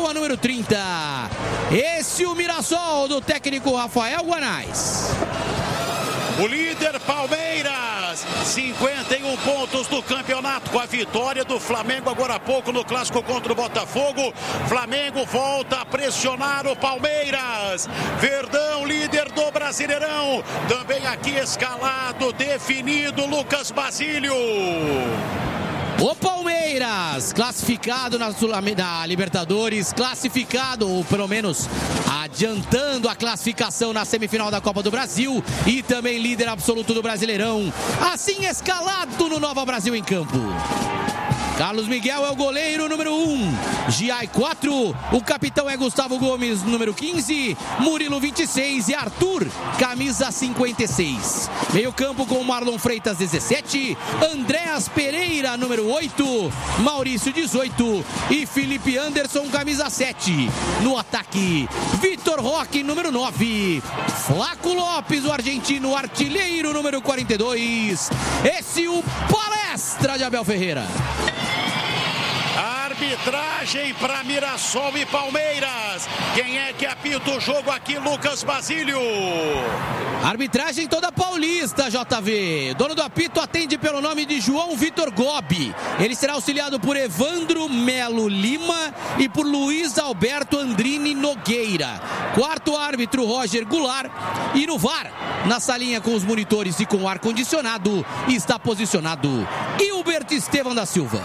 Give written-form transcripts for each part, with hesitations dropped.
com a número 30. Esse o Mirassol do técnico Rafael Guanais. O líder Palmeiras, 51 pontos do campeonato, com a vitória do Flamengo agora há pouco no clássico contra o Botafogo. Flamengo volta a pressionar o Palmeiras. Verdão, líder do Brasileirão, também aqui escalado, definido, Lucas Basílio. O Palmeiras, classificado na Libertadores, classificado, ou pelo menos adiantando a classificação na semifinal da Copa do Brasil e também líder absoluto do Brasileirão, assim escalado no Nova Brasil em campo. Carlos Miguel é o goleiro, número 1. Giai, 4. O capitão é Gustavo Gomes, número 15. Murilo, 26. E Arthur, camisa 56. Meio campo com Marlon Freitas, 17. Andréas Pereira, número 8. Maurício, 18. E Felipe Anderson, camisa 7. No ataque, Vitor Roque, número 9. Flaco Lopes, o argentino, artilheiro, número 42. Esse o Palestra de Abel Ferreira. Arbitragem para Mirassol e Palmeiras. Quem é que apita o jogo aqui? Lucas Basílio. Arbitragem toda paulista, JV. Dono do apito atende pelo nome de João Vitor Gobi. Ele será auxiliado por Evandro Melo Lima e por Luiz Alberto Andrini Nogueira. Quarto árbitro, Roger Goulart. E no VAR, na salinha com os monitores e com o ar-condicionado, está posicionado Hilbert Estevam da Silva.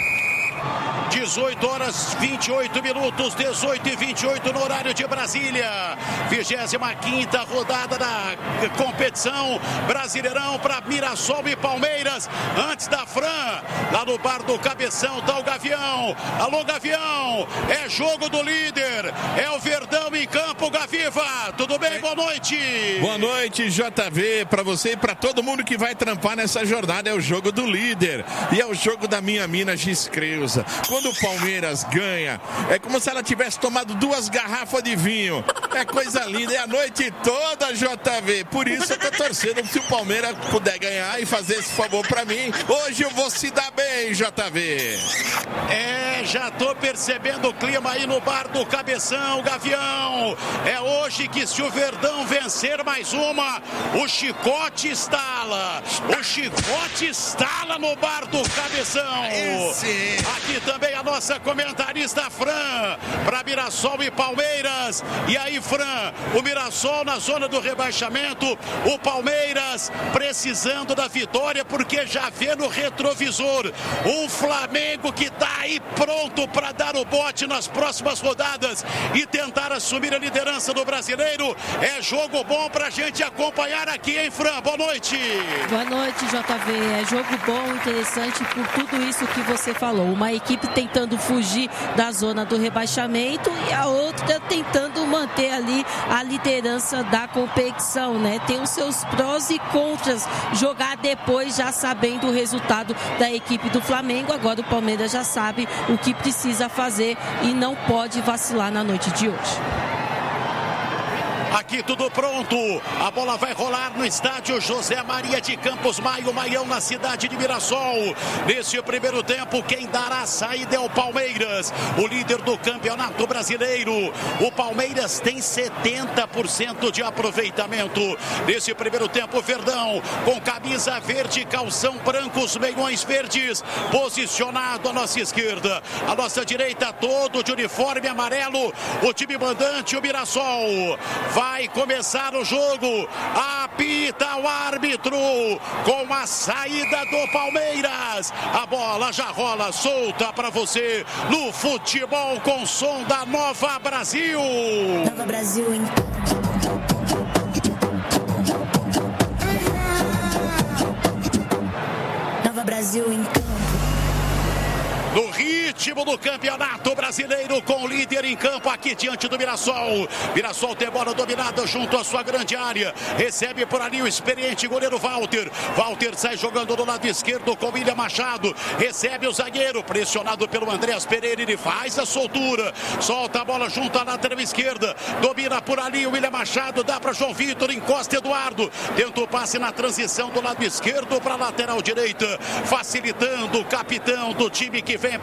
18 horas 28 minutos, 18 e 28 no horário de Brasília. 25ª rodada da competição Brasileirão para Mirassol e Palmeiras. Antes da Fran, lá no bar do Cabeção, tá o Gavião. Alô, Gavião, é jogo do líder, é o Verdão em campo. Gaviva, tudo bem? Boa noite. Boa noite, JV, para você e para todo mundo que vai trampar nessa jornada. É o jogo do líder e é o jogo da minha mina Giz Creuza. Quando o Palmeiras ganha, é como se ela tivesse tomado 2 garrafas de vinho. É coisa linda, é a noite toda, JV. Por isso eu tô torcendo, se o Palmeiras puder ganhar e fazer esse favor pra mim, hoje eu vou se dar bem, JV. Já tô percebendo o clima aí no bar do Cabeção, Gavião. É hoje que, se o Verdão vencer mais uma, o chicote estala. O chicote estala no bar do Cabeção. Aqui também a nossa comentarista Fran, para Mirassol e Palmeiras. E aí, Fran, o Mirassol na zona do rebaixamento, o Palmeiras precisando da vitória, porque já vê no retrovisor um Flamengo que tá aí pronto para dar o bote nas próximas rodadas e tentar assumir a liderança do Brasileiro. É jogo bom pra gente acompanhar aqui, hein, Fran? Boa noite. Boa noite, JV. É jogo bom, interessante por tudo isso que você falou. Uma equipe tentando fugir da zona do rebaixamento e a outra tentando manter ali a liderança da competição, né? Tem os seus prós e contras. Jogar depois já sabendo o resultado da equipe do Flamengo. Agora o Palmeiras já sabe o que precisa fazer e não pode vacilar na noite de hoje. Aqui tudo pronto, a bola vai rolar no estádio José Maria de Campos Maio, Maião, na cidade de Mirassol. Nesse primeiro tempo, quem dará a saída é o Palmeiras, o líder do Campeonato Brasileiro. O Palmeiras tem 70% de aproveitamento. Nesse primeiro tempo, Verdão, com camisa verde, calção branco, os meiões verdes, posicionado à nossa esquerda. À nossa direita, todo de uniforme amarelo, o time mandante, o Mirassol. Vai começar o jogo, apita o árbitro com a saída do Palmeiras. A bola já rola solta para você no futebol com som da Nova Brasil. Nova Brasil, hein? Nova Brasil, hein? No ritmo do Campeonato Brasileiro, com o líder em campo aqui diante do Mirassol. Mirassol tem bola dominada junto à sua grande área. Recebe por ali o experiente goleiro Walter. Walter sai jogando do lado esquerdo com William Machado. Recebe o zagueiro, pressionado pelo Andréas Pereira. Ele faz a soltura. Solta a bola junto à lateral esquerda. Domina por ali o William Machado. Dá para João Vitor, encosta Eduardo. Tenta o passe na transição do lado esquerdo para a lateral direita. Facilitando o capitão do time que vem para dominar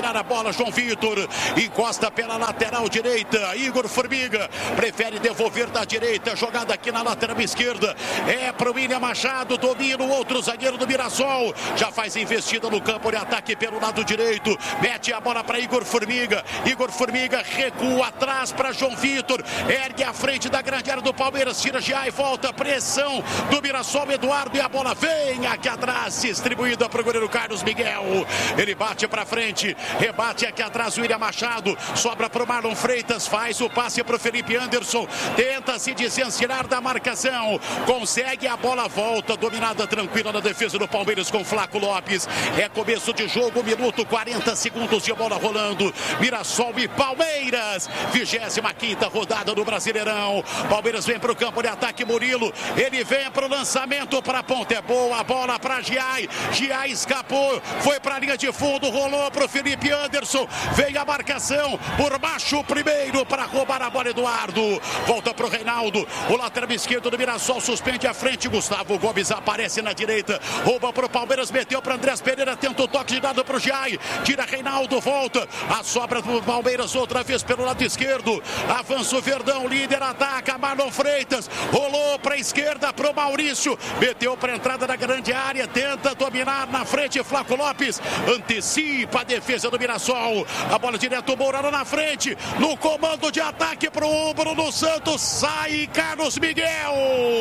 recuperar a bola. João Vitor encosta pela lateral direita. Igor Formiga prefere devolver da direita. Jogada aqui na lateral esquerda. É para o William Machado. Domina o outro zagueiro do Mirassol. Já faz investida no campo de ataque pelo lado direito. Mete a bola para Igor Formiga. Igor Formiga recua atrás para João Vitor. Ergue a frente da grande área do Palmeiras. Tira já e volta. Pressão do Mirassol. Eduardo e a bola vem aqui atrás. Distribuída para o goleiro Carlos Miguel. Ele bate para frente. Rebate aqui atrás o William Machado. Sobra para o Marlon Freitas. Faz o passe para o Felipe Anderson. Tenta se desencilhar da marcação. Consegue a bola. Volta. Dominada tranquila na defesa do Palmeiras com Flaco Lopes. É começo de jogo. Minuto 40 segundos de bola rolando. Mirassol e Palmeiras. 25ª rodada do Brasileirão. Palmeiras vem para o campo de ataque. Murilo. Ele vem para o lançamento para a ponta. É boa a bola para Giai. Giai escapou. Foi para a linha de fundo. Rolou para o Felipe Anderson. Veio a marcação. Por baixo o primeiro para roubar a bola. Eduardo. Volta para o Reinaldo. O lateral esquerdo do Mirassol suspende a frente. Gustavo Gomes aparece na direita. Rouba para o Palmeiras. Meteu para Andrés Pereira. Tenta o toque de dado para o Giai. Tira Reinaldo. Volta. A sobra do Palmeiras outra vez pelo lado esquerdo. Avança o Verdão. Líder ataca. Marlon Freitas. Rolou para a esquerda para o Maurício. Meteu para a entrada da grande área. Tenta dominar na frente. Flaco Lopes antecipa a defesa do Mirassol. A bola direto. Mourão na frente. No comando de ataque para o Bruno Santos. Sai Carlos Miguel.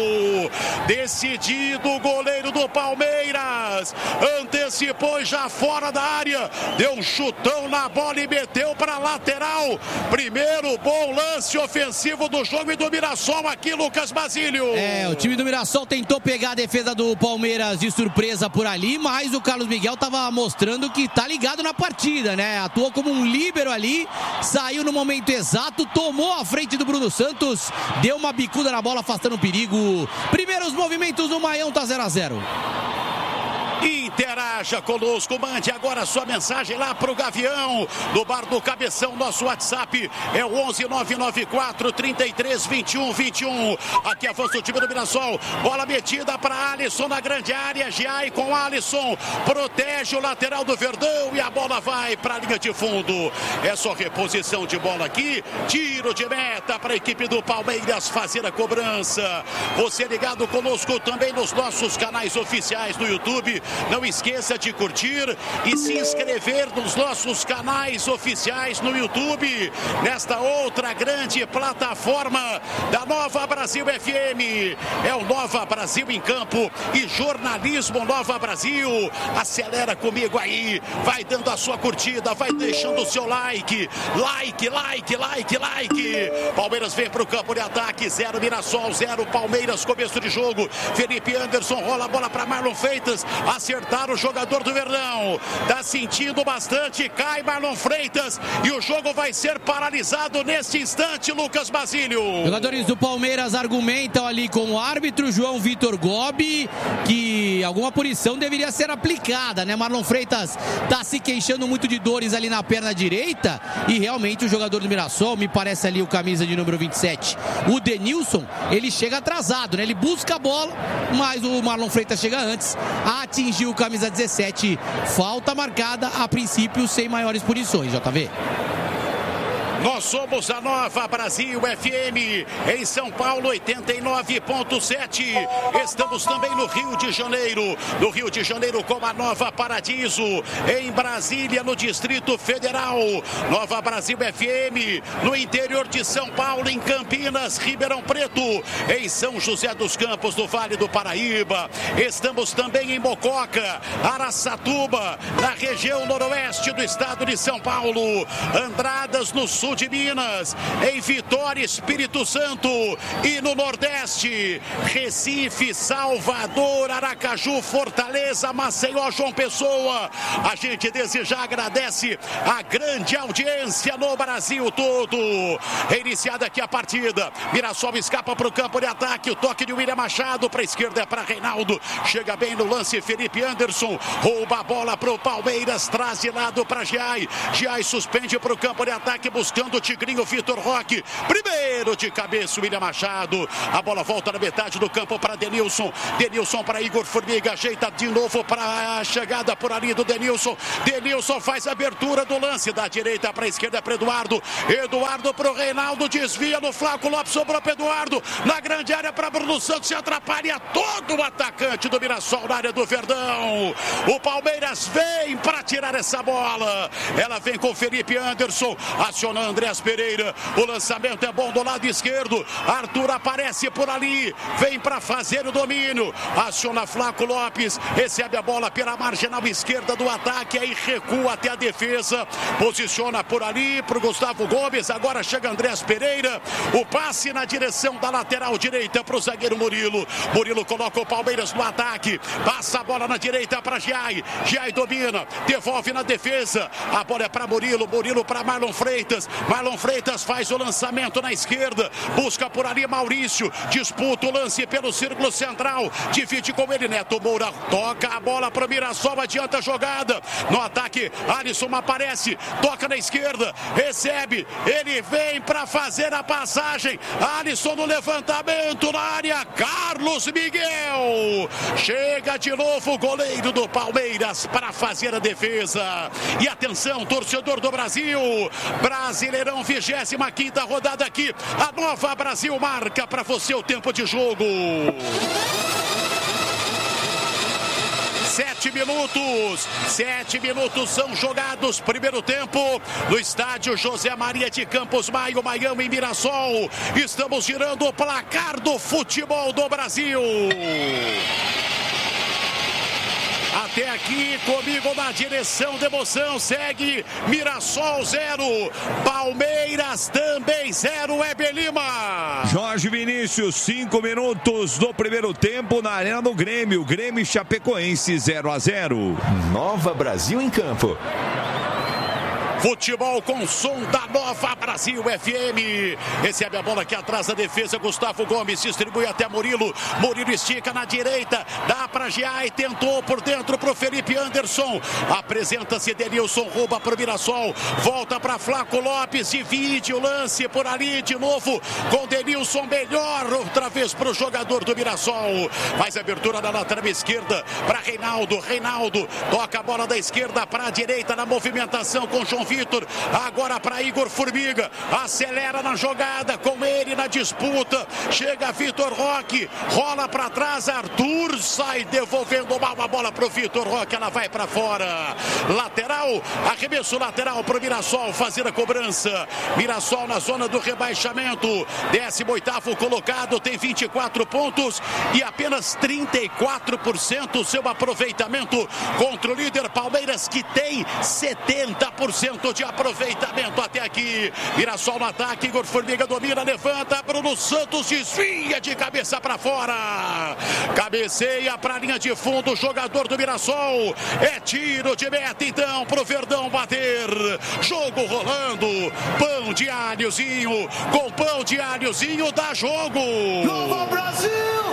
Decidido o goleiro do Palmeiras. Antecipou já fora da área. Deu um chutão na bola e meteu para a lateral. Primeiro bom lance ofensivo do jogo e do Mirassol aqui, Lucas Basílio. O time do Mirassol tentou pegar a defesa do Palmeiras de surpresa por ali, mas o Carlos Miguel estava mostrando que tá ligado na partida, né? Atuou como um líbero ali, saiu no momento exato, tomou a frente do Bruno Santos, deu uma bicuda na bola, afastando o perigo. Primeiros movimentos do Maião, tá 0-0. Interaja conosco, mande agora sua mensagem lá pro Gavião, do Bar do Cabeção. Nosso WhatsApp é o 11994 33 21 21. Aqui avança o time do Mirassol. Bola metida para Alisson na grande área. Giai com Alisson. Protege o lateral do Verdão e a bola vai para a linha de fundo. É só reposição de bola aqui. Tiro de meta para a equipe do Palmeiras fazer a cobrança. Você ligado conosco também nos nossos canais oficiais no YouTube. Não esqueça de curtir e se inscrever nos nossos canais oficiais no YouTube, nesta outra grande plataforma da Nova Brasil FM. É o Nova Brasil em Campo e Jornalismo Nova Brasil. Acelera comigo aí, vai dando a sua curtida, vai deixando o seu like. Like. Palmeiras vem para o campo de ataque, 0 Mirassol, 0 Palmeiras, começo de jogo. Felipe Anderson rola a bola para Marlon Freitas. Acertar o jogador do Verdão. Tá sentindo bastante. Cai Marlon Freitas. E o jogo vai ser paralisado neste instante, Lucas Basílio. Jogadores do Palmeiras argumentam ali com o árbitro João Vitor Gobi que alguma punição deveria ser aplicada, né? Marlon Freitas tá se queixando muito de dores ali na perna direita. E realmente o jogador do Mirassol, me parece ali o camisa de número 27, o Denilson, ele chega atrasado, né? Ele busca a bola, mas o Marlon Freitas chega antes. Atingiu o camisa 17, falta marcada, a princípio sem maiores punições, JV. Nós somos a Nova Brasil FM, em São Paulo 89.7. Estamos também no Rio de Janeiro. No Rio de Janeiro com a Nova Paradiso. Em Brasília, no Distrito Federal. Nova Brasil FM, no interior de São Paulo, em Campinas, Ribeirão Preto. Em São José dos Campos, no Vale do Paraíba. Estamos também em Mococa, Araçatuba, na região noroeste do estado de São Paulo. Andradas, no sul de Minas, em Vitória, Espírito Santo e no Nordeste, Recife, Salvador, Aracaju, Fortaleza, Maceió, João Pessoa. A gente desde já agradece a grande audiência no Brasil todo. Reiniciada aqui a partida, Mirassol escapa para o campo de ataque, o toque de William Machado para a esquerda, é para Reinaldo, chega bem no lance Felipe Anderson, rouba a bola para o Palmeiras, traz de lado para Giai. Giai suspende para o campo de ataque, buscando ajeitando o Tigrinho Vitor Roque. Primeiro de cabeça o William Machado. A bola volta na metade do campo para Denilson. Denilson para Igor Formiga. Ajeita de novo para a chegada por ali do Denilson. Denilson faz a abertura do lance da direita para a esquerda para Eduardo. Eduardo para o Reinaldo. Desvia no Flávio Lopes. Sobrou para Eduardo. Na grande área para Bruno Santos. Se atrapalha todo o atacante do Mirassol na área do Verdão. O Palmeiras vem para tirar essa bola. Ela vem com Felipe Anderson. Aciona Andrés Pereira. O lançamento é bom do lado esquerdo. Arthur aparece por ali. Vem para fazer o domínio. Aciona Flávio Lopes. Recebe a bola pela marginal esquerda do ataque. Aí recua até a defesa. Posiciona por ali para o Gustavo Gomes. Agora chega Andrés Pereira. O passe na direção da lateral direita para o zagueiro Murilo. Murilo coloca o Palmeiras no ataque. Passa a bola na direita para Giai. Giai domina. Devolve na defesa. A bola é para Murilo. Murilo para Marlon Freitas. Marlon Freitas faz o lançamento na esquerda. Busca por ali Maurício. Disputa o lance pelo círculo central. Divide com ele Neto Moura. Toca a bola para o Mirassol. Adianta a jogada. No ataque, Alisson aparece. Toca na esquerda. Recebe. Ele vem para fazer a passagem. Alisson no levantamento na área. Carlos Miguel. Chega de novo o goleiro do Palmeiras para fazer a defesa. E atenção, torcedor do Brasil. Brasileirão, 25ª rodada aqui. A Nova Brasil marca para você o tempo de jogo. 7 minutos. 7 minutos são jogados. Primeiro tempo no estádio José Maria de Campos Maio, Miami, em Mirassol. Estamos girando o placar do futebol do Brasil. Até aqui, comigo na direção de emoção, segue Mirassol 0, Palmeiras também 0, Weber Lima. Jorge Vinícius, 5 minutos do primeiro tempo na Arena do Grêmio. Grêmio e Chapecoense 0-0. Nova Brasil em campo. Futebol com som da Nova Brasil FM. Recebe a bola aqui atrás da defesa. Gustavo Gomes distribui até Murilo. Murilo estica na direita. Dá para Giai. Tentou por dentro para o Felipe Anderson. Apresenta-se Denilson. Rouba para o Mirassol. Volta para Flávio Lopes. Divide o lance por ali de novo com Denilson. Melhor outra vez para o jogador do Mirassol. Faz a abertura na lateral esquerda para Reinaldo. Reinaldo toca a bola da esquerda para a direita na movimentação com João Vitor, agora para Igor Formiga, acelera na jogada, com ele na disputa, chega Vitor Roque, rola para trás, Arthur sai devolvendo mal a bola para o Vitor Roque, ela vai para fora, lateral, arremesso lateral para o Mirassol fazer a cobrança. Mirassol na zona do rebaixamento, 18º colocado, tem 24 pontos e apenas 34% seu aproveitamento contra o líder Palmeiras, que tem 70% de aproveitamento até aqui. Mirassol no ataque, Igor Formiga domina, levanta, Bruno Santos desvia de cabeça para fora, cabeceia para a linha de fundo, jogador do Mirassol, é tiro de meta então pro Verdão bater, jogo rolando, pão de alhozinho, com pão de alhozinho dá jogo. Nova Brasil!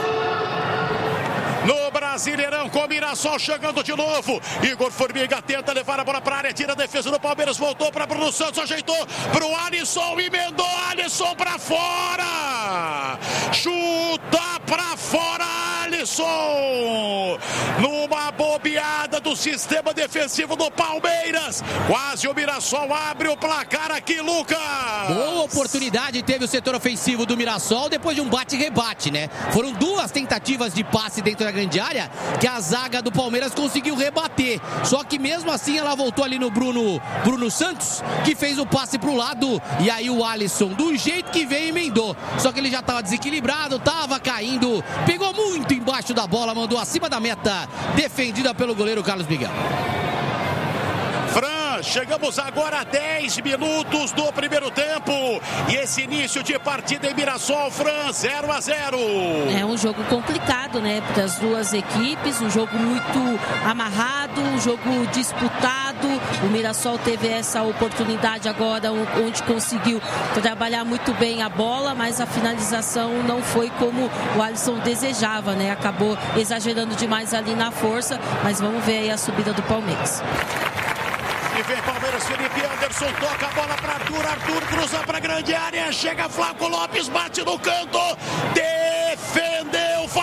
No Brasileirão, com o Mirassol chegando de novo. Igor Formiga tenta levar a bola para a área, tira a defesa do Palmeiras, voltou para Bruno Santos, ajeitou para o Alisson, emendou Alisson para fora. Chuta para fora, Alisson. Numa bobeada do sistema defensivo do Palmeiras. Quase o Mirassol abre o placar aqui, Lucas. Boa oportunidade teve o setor ofensivo do Mirassol depois de um bate-rebate, né? Foram duas tentativas de passe dentro da grande área que a zaga do Palmeiras conseguiu rebater. Só que mesmo assim ela voltou ali no Bruno Santos, que fez o passe pro lado, e aí o Alisson, do jeito que veio, emendou. Só que ele já estava desequilibrado, estava caindo, pegou muito embaixo da bola, mandou acima da meta, defendida pelo goleiro Carlos Miguel. Chegamos agora a 10 minutos do primeiro tempo. E esse início de partida em Mirassol, Fran, 0-0. É um jogo complicado, né? Das duas equipes, um jogo muito amarrado, um jogo disputado. O Mirassol teve essa oportunidade agora, onde conseguiu trabalhar muito bem a bola, mas a finalização não foi como o Alisson desejava, né? Acabou exagerando demais ali na força, mas vamos ver aí a subida do Palmeiras. E vem Palmeiras, Felipe Anderson, toca a bola para Arthur, Arthur cruza para a grande área, chega Flávio Lopes, bate no canto, defendeu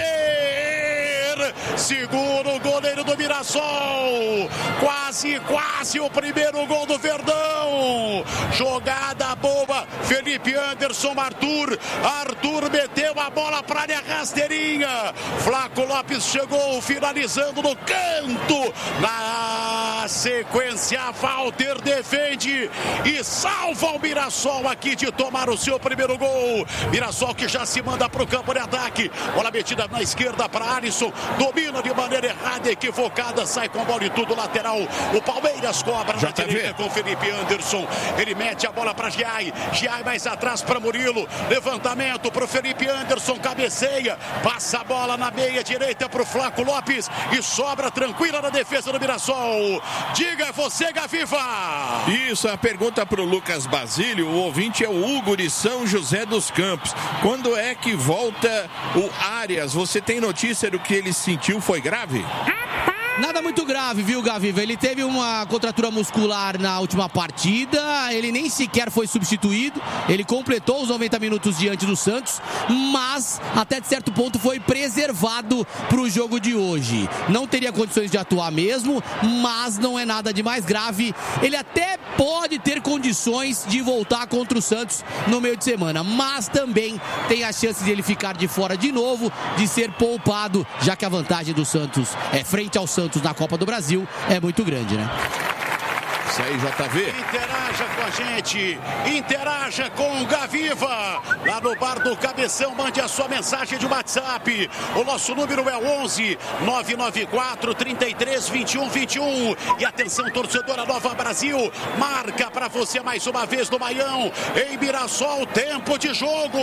Walter, segura o goleiro do Mirassol, quase o primeiro gol do Verdão, jogada boa, Felipe Anderson, Arthur meteu a bola para a área rasteirinha, Flávio Lopes chegou finalizando no canto, na sequência Walter defende e salva o Mirassol aqui de tomar o seu primeiro gol. Mirassol que já se manda para o campo de ataque, bola metida na esquerda para Alisson, domina de maneira errada, equivocada, sai com bola e tudo lateral, o Palmeiras cobra na direita com Felipe Anderson, ele mete a bola para Giai mais atrás para Murilo, levantamento para o Felipe Anderson, cabeceia, passa a bola na meia direita para o Flávio Lopes e sobra tranquila na defesa do Mirassol. Diga você, Gaviva. Isso, a pergunta para o Lucas Basílio, o ouvinte é o Hugo de São José dos Campos. Quando é que volta o Arias? Você tem notícia do que ele sentiu? Foi grave? Nada muito grave, viu, Gaviva? Ele teve uma contratura muscular na última partida, ele nem sequer foi substituído, ele completou os 90 minutos diante do Santos, mas até de certo ponto foi preservado para o jogo de hoje. Não teria condições de atuar mesmo, mas não é nada de mais grave. Ele até pode ter condições de voltar contra o Santos no meio de semana, mas também tem a chance de ele ficar de fora de novo, de ser poupado, já que a vantagem do Santos é frente ao Santos na Copa do Brasil é muito grande, né? Isso aí, JV. Interaja com a gente, interaja com o Gaviva, lá no Bar do Cabeção, mande a sua mensagem de WhatsApp. O nosso número é 11 994 33 21 21. E atenção, torcedora Nova Brasil, marca para você mais uma vez no Maião, em Mirassol, tempo de jogo.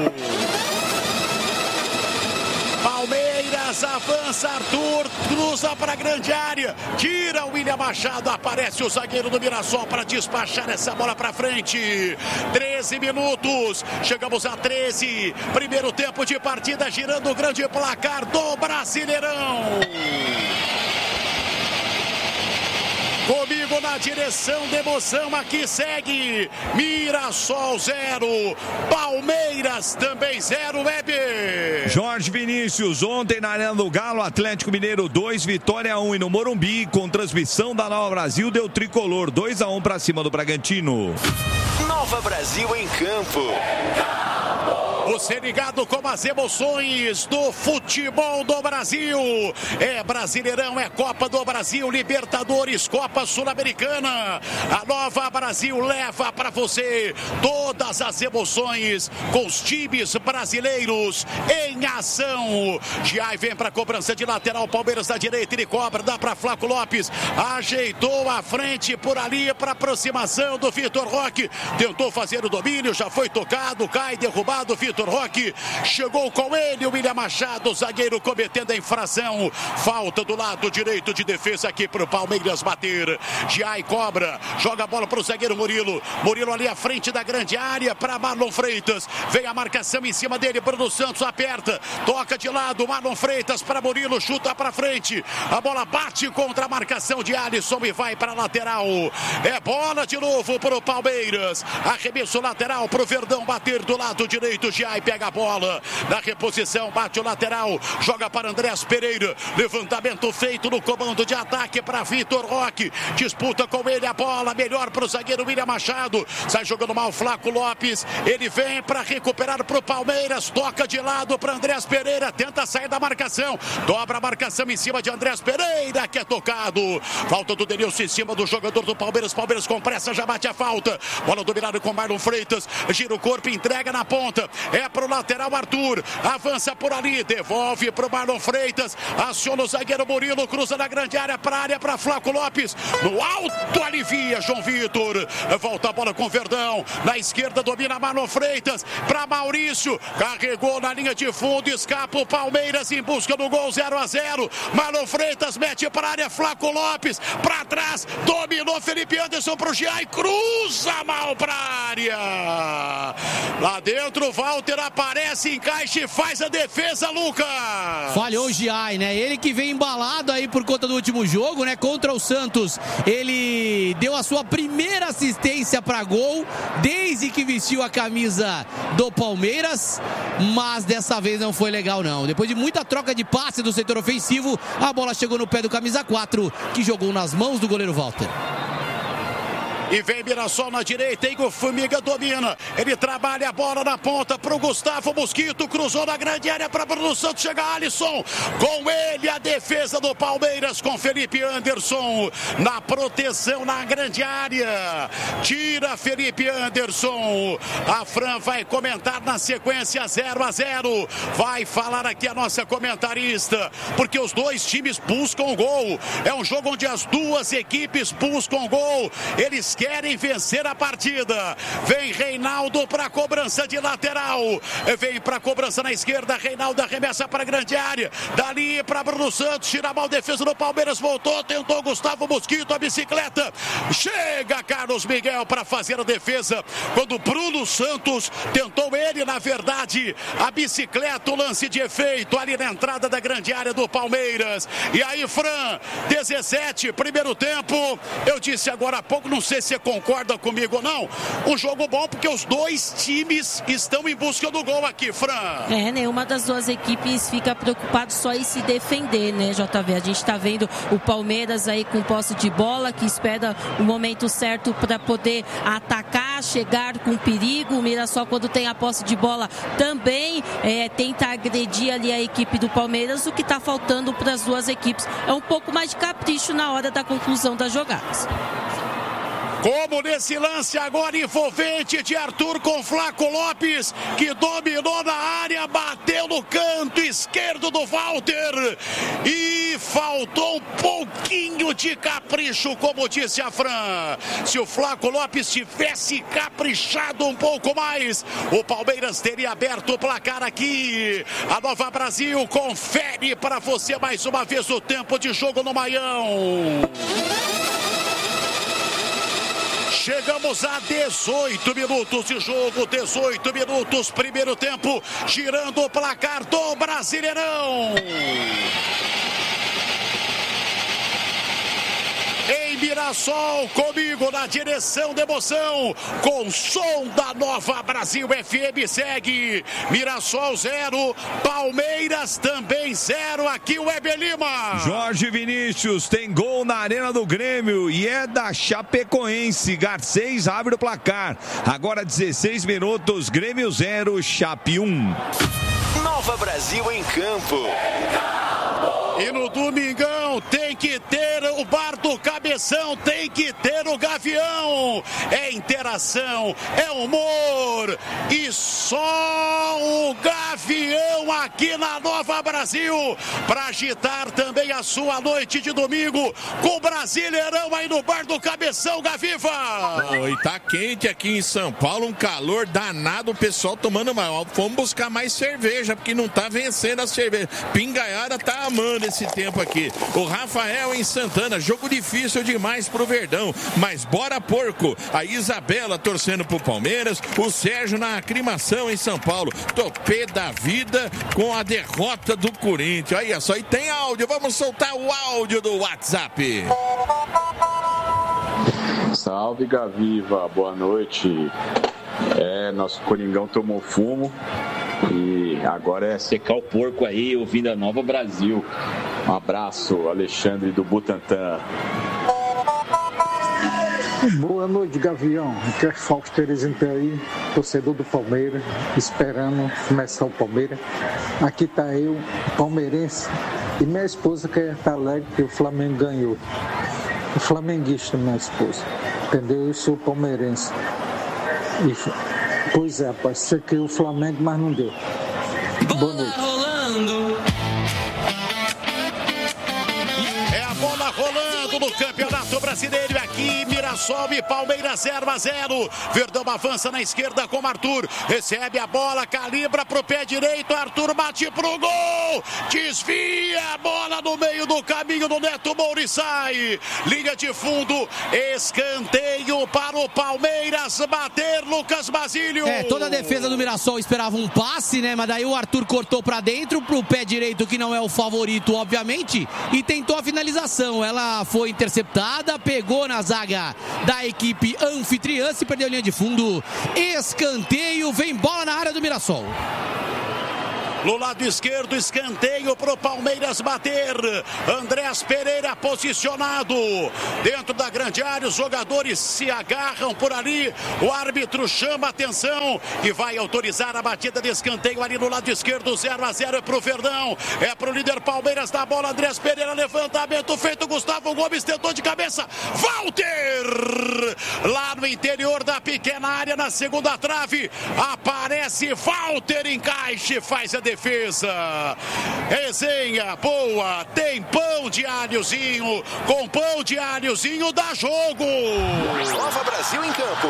Palmeiras avança, Arthur cruza para a grande área, tira o William Machado, aparece o zagueiro do Mirassol para despachar essa bola para frente. 13 minutos, chegamos a 13, primeiro tempo de partida, girando o grande placar do Brasileirão. Comigo na direção de emoção, aqui segue Mirassol 0, Palmeiras também 0, Weber. Jorge Vinícius, ontem na Arena do Galo, Atlético Mineiro 2, Vitória 1 e no Morumbi, com transmissão da Nova Brasil, deu tricolor 2-1 para cima do Bragantino. Nova Brasil em campo. Você ligado com as emoções do futebol do Brasil. É Brasileirão, é Copa do Brasil, Libertadores, Copa Sul-Americana. A Nova Brasil leva para você todas as emoções com os times brasileiros em ação. Giai vem para a cobrança de lateral, Palmeiras da direita, ele cobra, dá para Flávio Lopes. Ajeitou a frente por ali para aproximação do Vitor Roque. Tentou fazer o domínio, já foi tocado, cai, derrubado, Vitor Roque, chegou com ele o William Machado, zagueiro cometendo a infração, falta do lado direito de defesa aqui para o Palmeiras bater. Giai cobra, joga a bola para o zagueiro Murilo ali à frente da grande área para Marlon Freitas, vem a marcação em cima dele, Bruno Santos aperta, toca de lado, Marlon Freitas para Murilo, chuta para frente, a bola bate contra a marcação de Alisson e vai para a lateral, é bola de novo para o Palmeiras, arremesso lateral para o Verdão bater do lado direito. Giai pega a bola, na reposição, bate o lateral, joga para Andrés Pereira, levantamento feito no comando de ataque para Vitor Roque, disputa com ele a bola, melhor para o zagueiro William Machado, sai jogando mal Flávio Lopes, ele vem para recuperar para o Palmeiras, toca de lado para Andrés Pereira, tenta sair da marcação, dobra a marcação em cima de Andrés Pereira, que é tocado, falta do Denilson em cima do jogador do Palmeiras, Palmeiras com pressa, já bate a falta, bola dominada com Marlon Freitas, gira o corpo, entrega na ponta, é para o lateral Arthur, avança por ali, devolve para o Marlon Freitas, aciona o zagueiro Murilo, cruza na grande área para Flávio Lopes, no alto alivia João Vitor, volta a bola com o Verdão, na esquerda domina Marlon Freitas, para Maurício, carregou na linha de fundo, escapa o Palmeiras em busca do gol 0-0, Marlon Freitas mete para a área, Flávio Lopes, para trás, dominou Felipe Anderson para o Giai, cruza mal para a área, lá dentro Walter Walter aparece, encaixa e faz a defesa, Lucas. Falhou o Giai, né? Ele que vem embalado aí por conta do último jogo, né? Contra o Santos, ele deu a sua primeira assistência para gol desde que vestiu a camisa do Palmeiras, mas dessa vez não foi legal, não. Depois de muita troca de passe do setor ofensivo, a bola chegou no pé do camisa 4, que jogou nas mãos do goleiro Walter. E vem Mirassol na direita, Igor Formiga domina. Ele trabalha a bola na ponta pro Gustavo Mosquito, cruzou na grande área para Bruno Santos, chega Alisson. Com ele a defesa do Palmeiras com Felipe Anderson na proteção na grande área. Tira Felipe Anderson. A Fran vai comentar na sequência 0-0. Vai falar aqui a nossa comentarista, porque os dois times buscam gol. É um jogo onde as duas equipes buscam gol. Eles querem vencer a partida. Vem Reinaldo para a cobrança de lateral. Vem para a cobrança na esquerda. Reinaldo arremessa para a grande área. Dali para Bruno Santos. Tira a mal defesa do Palmeiras. Voltou. Tentou Gustavo Mosquito. A bicicleta. Chega Carlos Miguel para fazer a defesa. Quando Bruno Santos tentou ele, na verdade, a bicicleta. O lance de efeito ali na entrada da grande área do Palmeiras. E aí, Fran, 17, primeiro tempo. Eu disse agora há pouco, não sei se você concorda comigo ou não, um jogo bom porque os dois times estão em busca do gol aqui, Fran. Nenhuma das duas equipes fica preocupado só em se defender, né, JV? A gente está vendo o Palmeiras aí com posse de bola, que espera o momento certo para poder atacar, chegar com perigo. O Mirassol, quando tem a posse de bola, também tenta agredir ali a equipe do Palmeiras. O que está faltando para as duas equipes é um pouco mais de capricho na hora da conclusão das jogadas. Como nesse lance agora envolvente de Arthur com Flaco Lopes, que dominou na área, bateu no canto esquerdo do Walter e faltou um pouquinho de capricho, como disse a Fran. Se o Flaco Lopes tivesse caprichado um pouco mais, o Palmeiras teria aberto o placar aqui. A Nova Brasil confere para você mais uma vez o tempo de jogo no Maião. Chegamos a 18 minutos de jogo, 18 minutos, primeiro tempo, girando o placar do Brasileirão. Em Mirassol, comigo na direção da emoção, com som da Nova Brasil FM, segue Mirassol 0, Palmeiras também 0, aqui o Weber Lima. Jorge Vinícius tem gol na Arena do Grêmio e é da Chapecoense. Garcês abre o placar. Agora 16 minutos, Grêmio 0, Chape 1. Nova Brasil em campo. E no domingão tem que ter o Bar do Cabeção, tem que ter o Gavião. É interação, é humor e só o Gavião aqui na Nova Brasil para agitar também a sua noite de domingo com o Brasileirão aí no Bar do Cabeção, Gaviva. E tá quente aqui em São Paulo, um calor danado, o pessoal tomando mal. Vamos buscar mais cerveja, porque não tá vencendo a cerveja. Pingaiada tá amando esse tempo aqui. O Rafael em Santana, jogo difícil demais pro Verdão, mas bora porco. A Isabela torcendo pro Palmeiras, o Sérgio na aclimação em São Paulo. Topê da vida com a derrota do Corinthians. Olha só, e tem áudio, vamos soltar o áudio do WhatsApp. Salve Gaviva, boa noite. Nosso Coringão tomou fumo e agora é secar o porco aí, ouvindo a Nova Brasil. Um abraço, Alexandre do Butantã. Boa noite, Gavião. Aqui é Fausto Terezinho aí, torcedor do Palmeiras, esperando começar o Palmeiras. Aqui tá eu, palmeirense, e minha esposa que tá alegre que o Flamengo ganhou. O flamenguista, minha esposa. Entendeu? Eu sou palmeirense. Pois é, rapaz, você queria o Flamengo, mas não deu. Boa noite. É a bola rolando no Campeonato Brasileiro. Aqui Mirassol e Palmeiras 0-0. Verdão avança na esquerda com Arthur. Recebe a bola, calibra pro pé direito. Arthur bate pro gol. Desvia a bola no meio do caminho do Neto Moura e sai. Linha de fundo. Escanteio para o Palmeiras bater. Lucas Basílio. Toda a defesa do Mirassol esperava um passe, né? Mas daí o Arthur cortou para dentro pro pé direito, que não é o favorito, obviamente, e tentou a finalização. Ela foi interceptada, pegou na zaga da equipe anfitriã, se perdeu a linha de fundo. Escanteio, vem bola na área do Mirassol. No lado esquerdo, escanteio para o Palmeiras bater. Andrés Pereira posicionado dentro da grande área. Os jogadores se agarram por ali. O árbitro chama a atenção e vai autorizar a batida de escanteio ali no lado esquerdo. 0-0 para o Verdão. É para o líder Palmeiras da bola. Andrés Pereira, levantamento feito. Gustavo Gomes tentou de cabeça. Walter! Lá no interior da pequena área, na segunda trave. Aparece Walter, encaixe, faz a defesa. Resenha boa, tem pão de alhozinho. Com pão de alhozinho dá jogo. Nova Brasil em campo.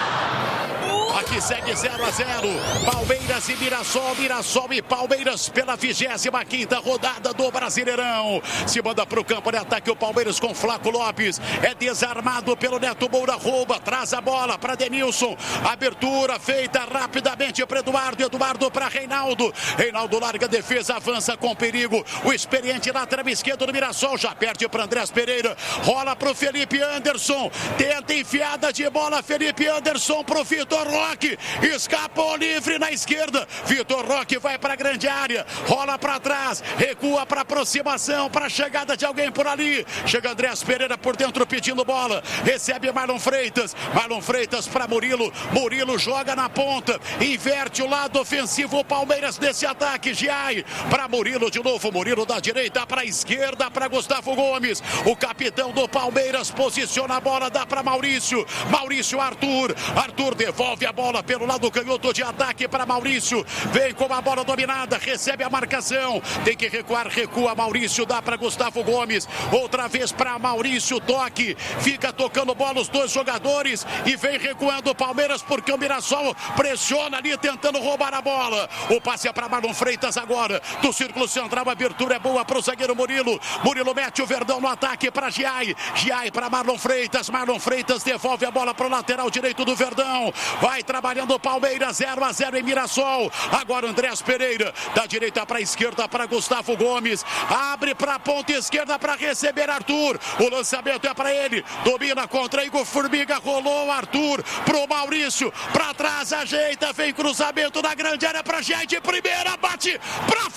Aqui segue 0-0. Palmeiras e Mirassol. Mirassol e Palmeiras pela 25ª rodada do Brasileirão. Se manda para o campo de ataque o Palmeiras com Flaco Lopes. É desarmado pelo Neto Moura. Rouba, traz a bola para Denilson. Abertura feita rapidamente para Eduardo. Eduardo para Reinaldo. Reinaldo larga a defesa, avança com perigo. O experiente lateral esquerdo do Mirassol já perde para Andrés Pereira. Rola para o Felipe Anderson. Tenta enfiada de bola. Felipe Anderson para o Vitor Roque. Escapou livre na esquerda. Vitor Roque vai para a grande área. Rola para trás. Recua para aproximação. Para a chegada de alguém por ali. Chega Andrés Pereira por dentro pedindo bola. Recebe Marlon Freitas. Marlon Freitas para Murilo. Murilo joga na ponta. Inverte o lado ofensivo. O Palmeiras desse ataque. Giai para Murilo de novo. Murilo da direita para a esquerda para Gustavo Gomes. O capitão do Palmeiras posiciona a bola. Dá para Maurício. Maurício Arthur. Arthur devolve a bola pelo lado canhoto de ataque para Maurício. Vem com a bola dominada. Recebe a marcação. Tem que recuar. Recua Maurício. Dá para Gustavo Gomes. Outra vez para Maurício. Toque. Fica tocando bola os dois jogadores. E vem recuando o Palmeiras porque o Mirassol pressiona ali tentando roubar a bola. O passe é para Marlon Freitas agora. Do círculo central. A abertura é boa para o zagueiro Murilo. Murilo mete o Verdão no ataque para Giai. Giai para Marlon Freitas. Marlon Freitas devolve a bola para o lateral direito do Verdão. Vai trabalhando o Palmeiras, 0-0 em Mirassol. Agora Andrés Pereira, da direita para a esquerda para Gustavo Gomes. Abre para a ponta esquerda para receber Arthur. O lançamento é para ele. Domina contra Igor Formiga. Rolou Arthur pro Maurício. Para trás, ajeita. Vem cruzamento na grande área para Giai de primeira. Bate para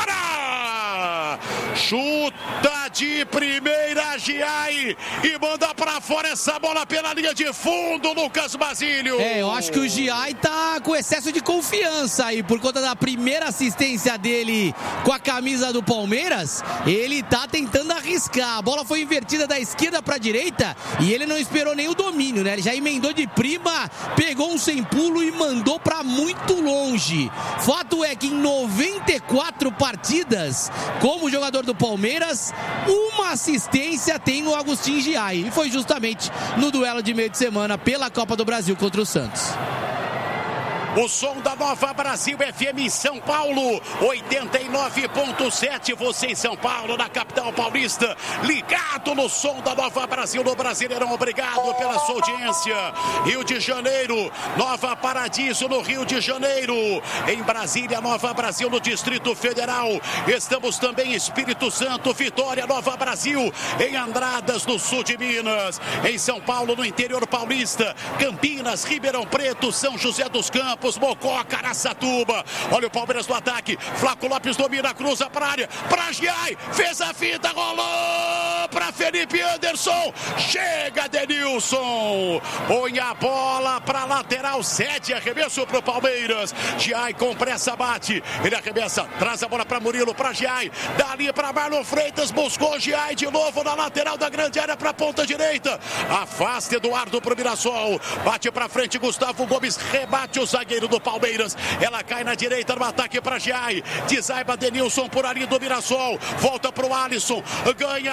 fora. Chuta de primeira Giai e manda para fora essa bola pela linha de fundo, Lucas Basílio. Eu acho que o Giai tá com excesso de confiança aí, por conta da primeira assistência dele com a camisa do Palmeiras. Ele tá tentando arriscar. A bola foi invertida da esquerda para a direita e ele não esperou nem o domínio, né? Ele já emendou de prima, pegou um sem pulo e mandou para muito longe. Fato é que em 94 partidas como jogador do Palmeiras, uma assistência tem o Agustin Giai. E foi justamente no duelo de meio de semana pela Copa do Brasil contra o Santos. O som da Nova Brasil FM em São Paulo, 89.7, você em São Paulo, na capital paulista, ligado no som da Nova Brasil no Brasileirão. Obrigado pela sua audiência. Rio de Janeiro, Nova Paradiso no Rio de Janeiro, em Brasília, Nova Brasil no Distrito Federal. Estamos também em Espírito Santo, Vitória, Nova Brasil, em Andradas, no sul de Minas, em São Paulo, no interior paulista, Campinas, Ribeirão Preto, São José dos Campos, Mococa, Araçatuba. Olha o Palmeiras no ataque. Flaco Lopes domina, cruza para a área. Para Giai, fez a fita, rolou para Felipe Anderson. Chega Denilson. Põe a bola para lateral, cede arremesso para o Palmeiras. Giai com pressa bate. Ele arremessa, traz a bola para Murilo, para Giai. Dali para Marlon Freitas, buscou Giai de novo na lateral da grande área para a ponta direita. Afasta Eduardo para o Mirassol. Bate para frente Gustavo Gomes, rebate o zagueiro do Palmeiras. Ela cai na direita no ataque para Giai. Desaiba Denilson por ali do Mirassol. Volta para o Alisson. Ganha a jogada.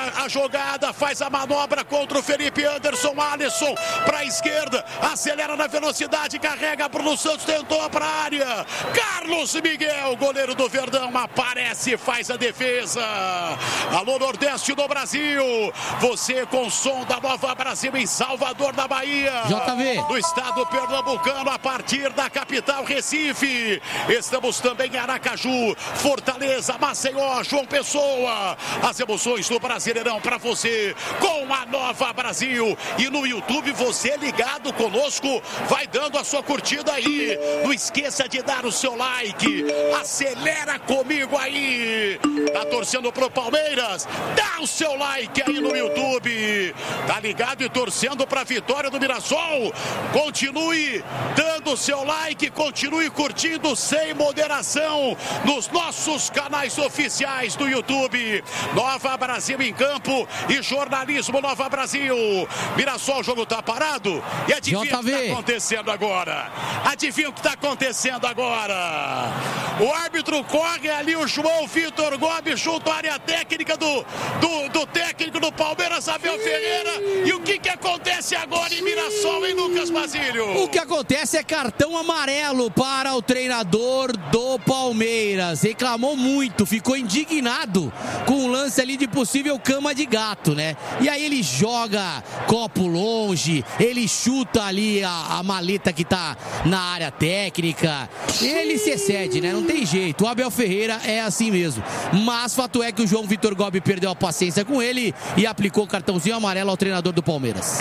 jogada, faz a manobra contra o Felipe Anderson. Alisson para a esquerda, acelera na velocidade, carrega. Bruno Santos tentou para a área. Carlos Miguel, goleiro do Verdão, aparece, faz a defesa. Alô, Nordeste do Brasil, você com o som da Nova Brasil em Salvador, da Bahia. JV. Do estado pernambucano, a partir da capital Recife. Estamos também em Aracaju, Fortaleza, Maceió, João Pessoa. As emoções do Brasileirão para você com a Nova Brasil. E no YouTube, você ligado conosco, vai dando a sua curtida aí. Não esqueça de dar o seu like. Acelera comigo aí. Tá torcendo pro Palmeiras? Dá o seu like aí no YouTube. Tá ligado e torcendo pra vitória do Mirassol? Continue dando o seu like, continue curtindo sem moderação nos nossos canais oficiais do YouTube. Nova Brasil em campo e jornalismo Nova Brasil. Mirassol, o jogo tá parado? E adivinha o que tá acontecendo agora? Adivinha o que tá acontecendo agora? O árbitro corre ali, o João Vitor Gomes, junto à área técnica do técnico do Palmeiras, Abel Ferreira. E o que acontece agora em Mirassol, hein, Lucas Basílio? O que acontece é cartão amarelo para o treinador do Palmeiras. Reclamou muito, ficou indignado com o lance ali de possível cama de gato, né? E aí ele joga copo longe, ele chuta ali a maleta que tá na área técnica. Ele se excede, né? Não tem jeito. O Abel Ferreira é assim mesmo. Mas fato é que o João Vitor Gobi perdeu a paciência com ele e aplicou o cartãozinho amarelo ao treinador do Palmeiras.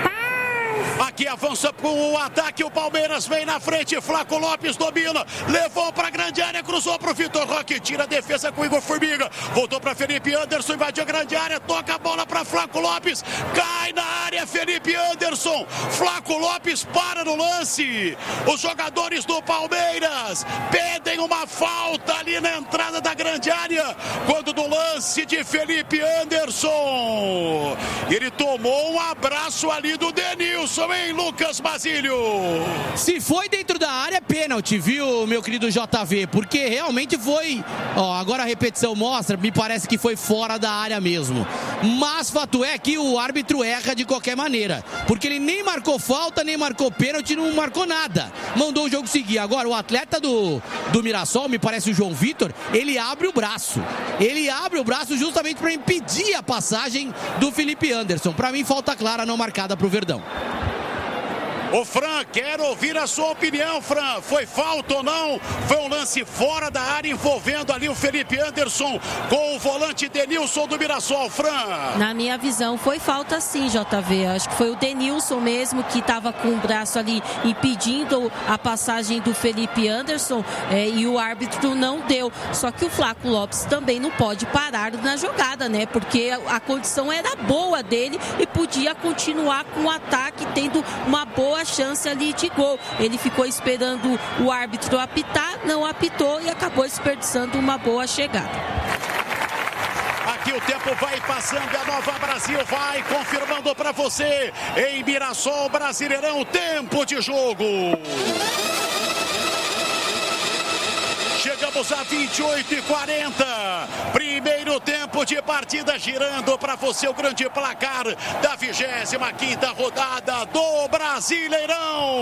Aqui avança com o ataque, o Palmeiras vem na frente, Flaco Lopes domina, levou para a grande área, cruzou para o Vitor Roque, tira a defesa com o Igor Formiga, voltou para Felipe Anderson, invadiu a grande área, toca a bola para Flaco Lopes, cai na área Felipe Anderson, Flaco Lopes para no lance. Os jogadores do Palmeiras pedem uma falta ali na entrada da grande área, quando do lance de Felipe Anderson, ele tomou um abraço ali do Denilson, hein, Lucas Basílio? Se foi dentro da área, é pênalti, viu, meu querido JV? Porque realmente foi, agora a repetição mostra, me parece que foi fora da área mesmo. Mas fato é que o árbitro erra de qualquer maneira, porque ele nem marcou falta, nem marcou pênalti, não marcou nada. Mandou o jogo seguir. Agora o atleta do Mirassol, me parece o João Vitor, ele abre o braço. Ele abre o braço justamente para impedir a passagem do Felipe Anderson. Para mim, falta clara não marcada para o Verdão. Ô Fran, quero ouvir a sua opinião, Fran. Foi falta ou não? Foi um lance fora da área envolvendo ali o Felipe Anderson com o volante Denilson do Mirassol, Fran. Na minha visão, foi falta sim, JV. Acho que foi o Denilson mesmo que estava com o braço ali impedindo a passagem do Felipe Anderson e o árbitro não deu. Só que o Flaco Lopes também não pode parar na jogada, né? Porque a condição era boa dele e podia continuar com o ataque, tendo uma boa chance ali de gol. Ele ficou esperando o árbitro apitar, não apitou e acabou desperdiçando uma boa chegada. Aqui o tempo vai passando e a Nova Brasil vai confirmando para você em Mirassol, Brasileirão, tempo de jogo. Chegamos a 28:40. Primeiro tempo de partida, girando para você o grande placar da 25ª rodada do Brasileirão.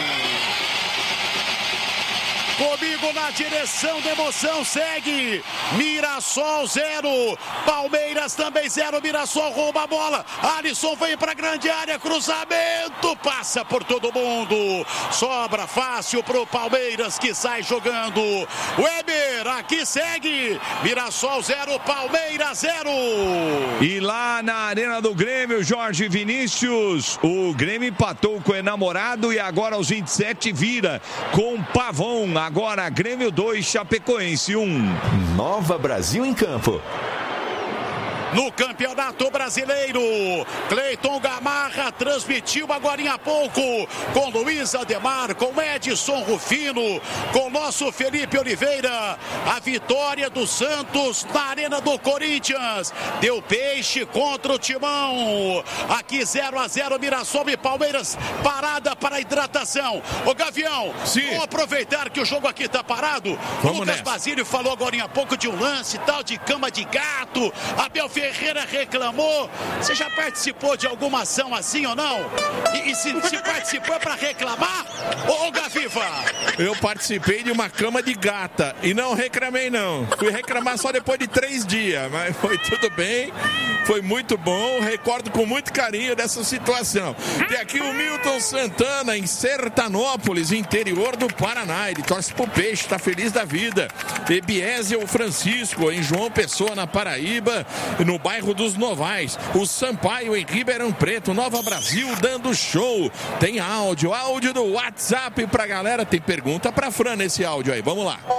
Comigo na direção da emoção segue Mirassol 0, Palmeiras também 0, Mirassol rouba a bola, Alisson vem para a grande área, cruzamento, passa por todo mundo, sobra fácil para o Palmeiras que sai jogando. Weber, aqui segue Mirassol 0, Palmeiras 0. E lá na Arena do Grêmio, Jorge Vinícius, o Grêmio empatou com o enamorado e agora aos 27 vira com Pavão. Agora Grêmio 2, Chapecoense 1. Nova Brasil em campo. No Campeonato Brasileiro, Cleiton Gamarra transmitiu agora há pouco com Luiz Ademar, com Edson Rufino, com nosso Felipe Oliveira, a vitória do Santos na Arena do Corinthians. Deu peixe contra o Timão. Aqui 0-0, Mirassol e Palmeiras, parada para a hidratação. Ô Gavião, vamos aproveitar que o jogo aqui está parado. Lucas Basílio falou agora há pouco de um lance tal de cama de gato. Abel Ferreira reclamou. Você já participou de alguma ação assim ou não? E se participou é para reclamar? Ô, Gaviva! Eu participei de uma cama de gata e não reclamei, não. Fui reclamar só depois de 3 dias, mas foi tudo bem. Foi muito bom, recordo com muito carinho dessa situação. Tem aqui o Milton Santana, em Sertanópolis, interior do Paraná. Ele torce pro Peixe, tá feliz da vida. Ebiésio Francisco, em João Pessoa, na Paraíba, no bairro dos Novais. O Sampaio, em Ribeirão Preto, Nova Brasil, dando show. Tem áudio do WhatsApp pra galera. Tem pergunta pra Fran nesse áudio aí, vamos lá.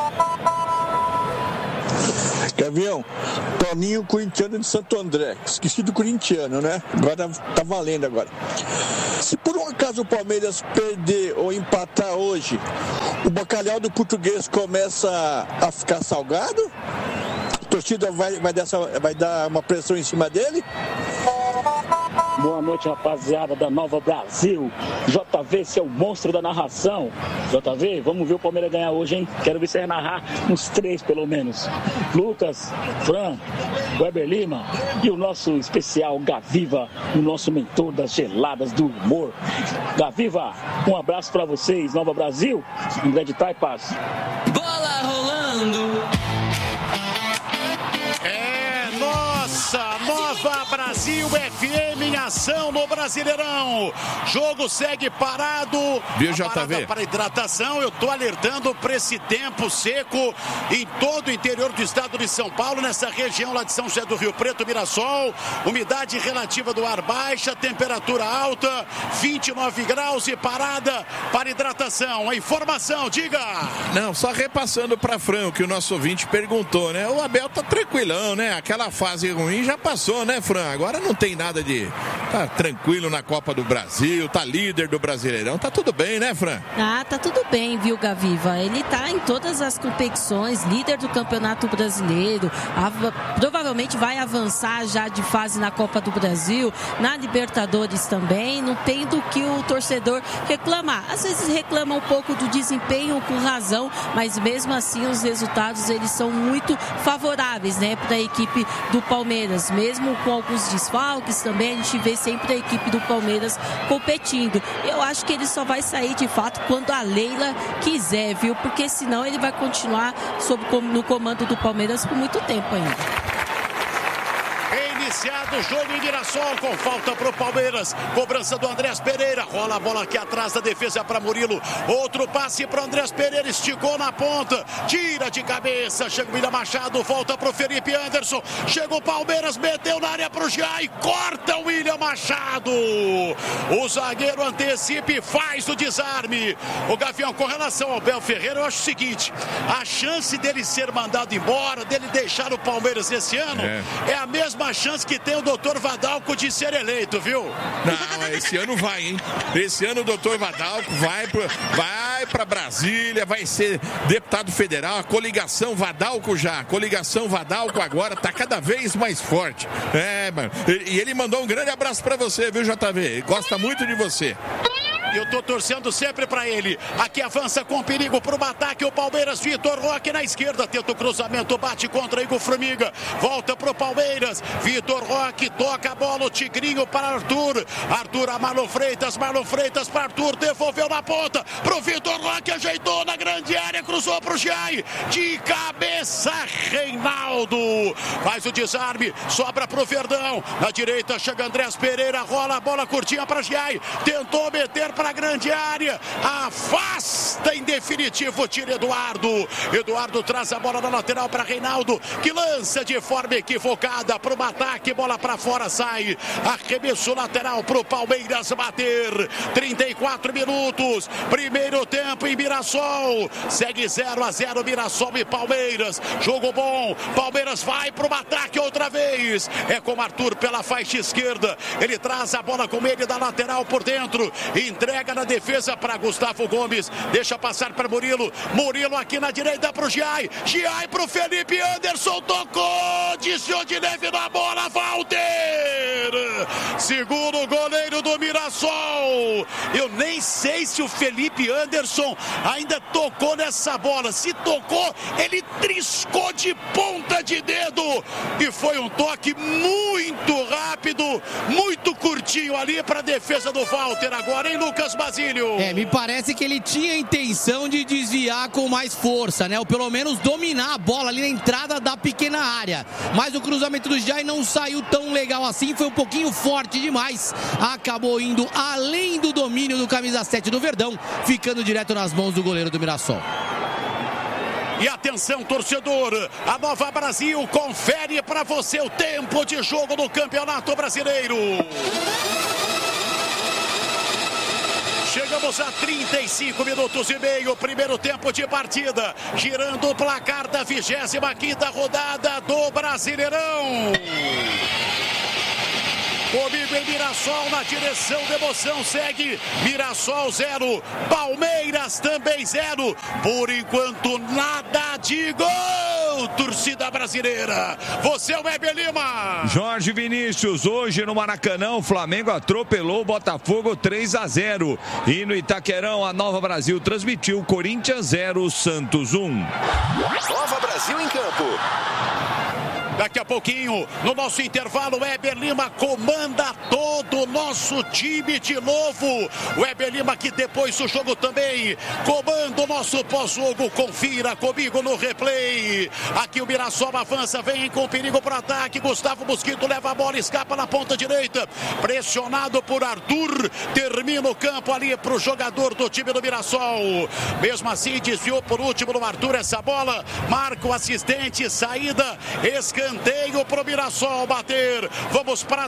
Gavião, Toninho corintiano de Santo André. Esqueci do corintiano, né? Agora tá valendo agora. Se por um acaso o Palmeiras perder ou empatar hoje, o bacalhau do Português começa a ficar salgado? A torcida vai dar uma pressão em cima dele? Boa noite, rapaziada da Nova Brasil. JV, seu monstro da narração. JV, vamos ver o Palmeiras ganhar hoje, hein? Quero ver você narrar uns 3, pelo menos. Lucas, Fran, Weber Lima e o nosso especial Gaviva, o nosso mentor das geladas do humor. Gaviva, um abraço pra vocês, Nova Brasil. Um grande Taipas. Bola rolando. Nova Brasil FM em ação no Brasileirão. Jogo segue parado. Viu, JV? Para hidratação, eu tô alertando para esse tempo seco em todo o interior do estado de São Paulo, nessa região lá de São José do Rio Preto, Mirassol. Umidade relativa do ar baixa, temperatura alta, 29 graus e parada para hidratação. A informação, diga! Não, só repassando para Fran, o que o nosso ouvinte perguntou, né? O Abel tá tranquilão, né? Aquela fase ruim já passou, né, Fran? Agora não tem nada de... Tá tranquilo na Copa do Brasil, tá líder do Brasileirão, tá tudo bem, né, Fran? Ah, tá tudo bem, viu, Gaviva? Ele tá em todas as competições, líder do Campeonato Brasileiro, provavelmente vai avançar já de fase na Copa do Brasil, na Libertadores também, não tem do que o torcedor reclamar. Às vezes reclama um pouco do desempenho com razão, mas mesmo assim os resultados eles são muito favoráveis, né, para a equipe do Palmeiras, mesmo com alguns desfalques também, a gente vê sempre a equipe do Palmeiras competindo. Eu acho que ele só vai sair de fato quando a Leila quiser, viu? Porque senão ele vai continuar no comando do Palmeiras por muito tempo ainda. Iniciado o jogo em Mirassol, com falta pro Palmeiras, cobrança do Andrés Pereira, rola a bola aqui atrás da defesa para Murilo, outro passe para Andrés Pereira, esticou na ponta, tira de cabeça, chega o William Machado, volta pro Felipe Anderson, chega o Palmeiras, meteu na área pro Jai, corta o William Machado, o zagueiro antecipa e faz o desarme. O Gavião, com relação ao Abel Ferreira, eu acho o seguinte, a chance dele ser mandado embora, dele deixar o Palmeiras esse ano, é a mesma chance que tem o doutor Vadalco de ser eleito, viu? Não, esse ano vai, hein? Esse ano o doutor Vadalco vai para Brasília, vai ser deputado federal, a coligação Vadalco agora tá cada vez mais forte. Mano. E ele mandou um grande abraço para você, viu, JV? Ele gosta muito de você. Eu tô torcendo sempre pra ele. Aqui avança com perigo pro ataque o Palmeiras. Vitor Roque na esquerda. Tenta o cruzamento. Bate contra Igor Formiga. Volta pro Palmeiras. Vitor Roque toca a bola. O Tigrinho para Arthur. Arthur a Marlon Freitas. Marlon Freitas para Arthur. Devolveu na ponta pro Vitor Roque. Ajeitou na grande área. Cruzou pro Jai. De cabeça, Reinaldo. Faz o desarme. Sobra pro Verdão. Na direita chega Andrés Pereira. Rola a bola curtinha pra Jai. Tentou meter para a grande área, afasta em definitivo, tira Eduardo traz a bola na lateral para Reinaldo, que lança de forma equivocada para o ataque, bola para fora, sai, arremesso lateral para o Palmeiras bater, 34 minutos, primeiro tempo em Mirassol, segue 0-0 Mirassol e Palmeiras, jogo bom, Palmeiras vai para o ataque outra vez, é com Arthur pela faixa esquerda, ele traz a bola com ele da lateral por dentro, entrega na defesa para Gustavo Gomes, deixa passar para Murilo aqui na direita para o Jai para o Felipe Anderson, tocou, desviou de leve na bola, Walter! Segura o goleiro do Mirassol. Eu nem sei se o Felipe Anderson ainda tocou nessa bola. Se tocou, ele triscou de ponta de dedo. E foi um toque muito rápido, muito curtinho ali para a defesa do Walter agora, hein, Lucas Basílio? Me parece que ele tinha a intenção de desviar com mais força, né? Ou pelo menos dominar a bola ali na entrada da pequena área. Mas o cruzamento do Jai não saiu tão legal assim, foi um pouquinho forte demais. Acabou indo além do domínio do camisa 7 do Verdão, ficando direto nas mãos do goleiro do Mirassol. E atenção, torcedor, a Nova Brasil confere para você o tempo de jogo do Campeonato Brasileiro. Chegamos a 35 minutos e meio, primeiro tempo de partida, girando o placar da 25ª rodada do Brasileirão. Comigo em Mirassol, na direção da emoção, segue Mirassol 0, Palmeiras também 0. Por enquanto, nada de gol, torcida brasileira. Você é o Weber Lima. Jorge Vinícius, hoje no Maracanã, o Flamengo atropelou o Botafogo 3-0. E no Itaquerão, a Nova Brasil transmitiu Corinthians 0, Santos 1. Nova Brasil em campo. Daqui a pouquinho, no nosso intervalo, o Weber Lima comanda todo o nosso time de novo. O Weber Lima que depois do jogo também comanda o nosso pós-jogo. Confira comigo no replay. Aqui o Mirassol avança, vem com perigo para o ataque. Gustavo Mosquito leva a bola, escapa na ponta direita. Pressionado por Arthur, termina o campo ali para o jogador do time do Mirassol. Mesmo assim, desviou por último no Arthur essa bola. Marca o assistente, saída, escanteio para o Mirassol bater. Vamos para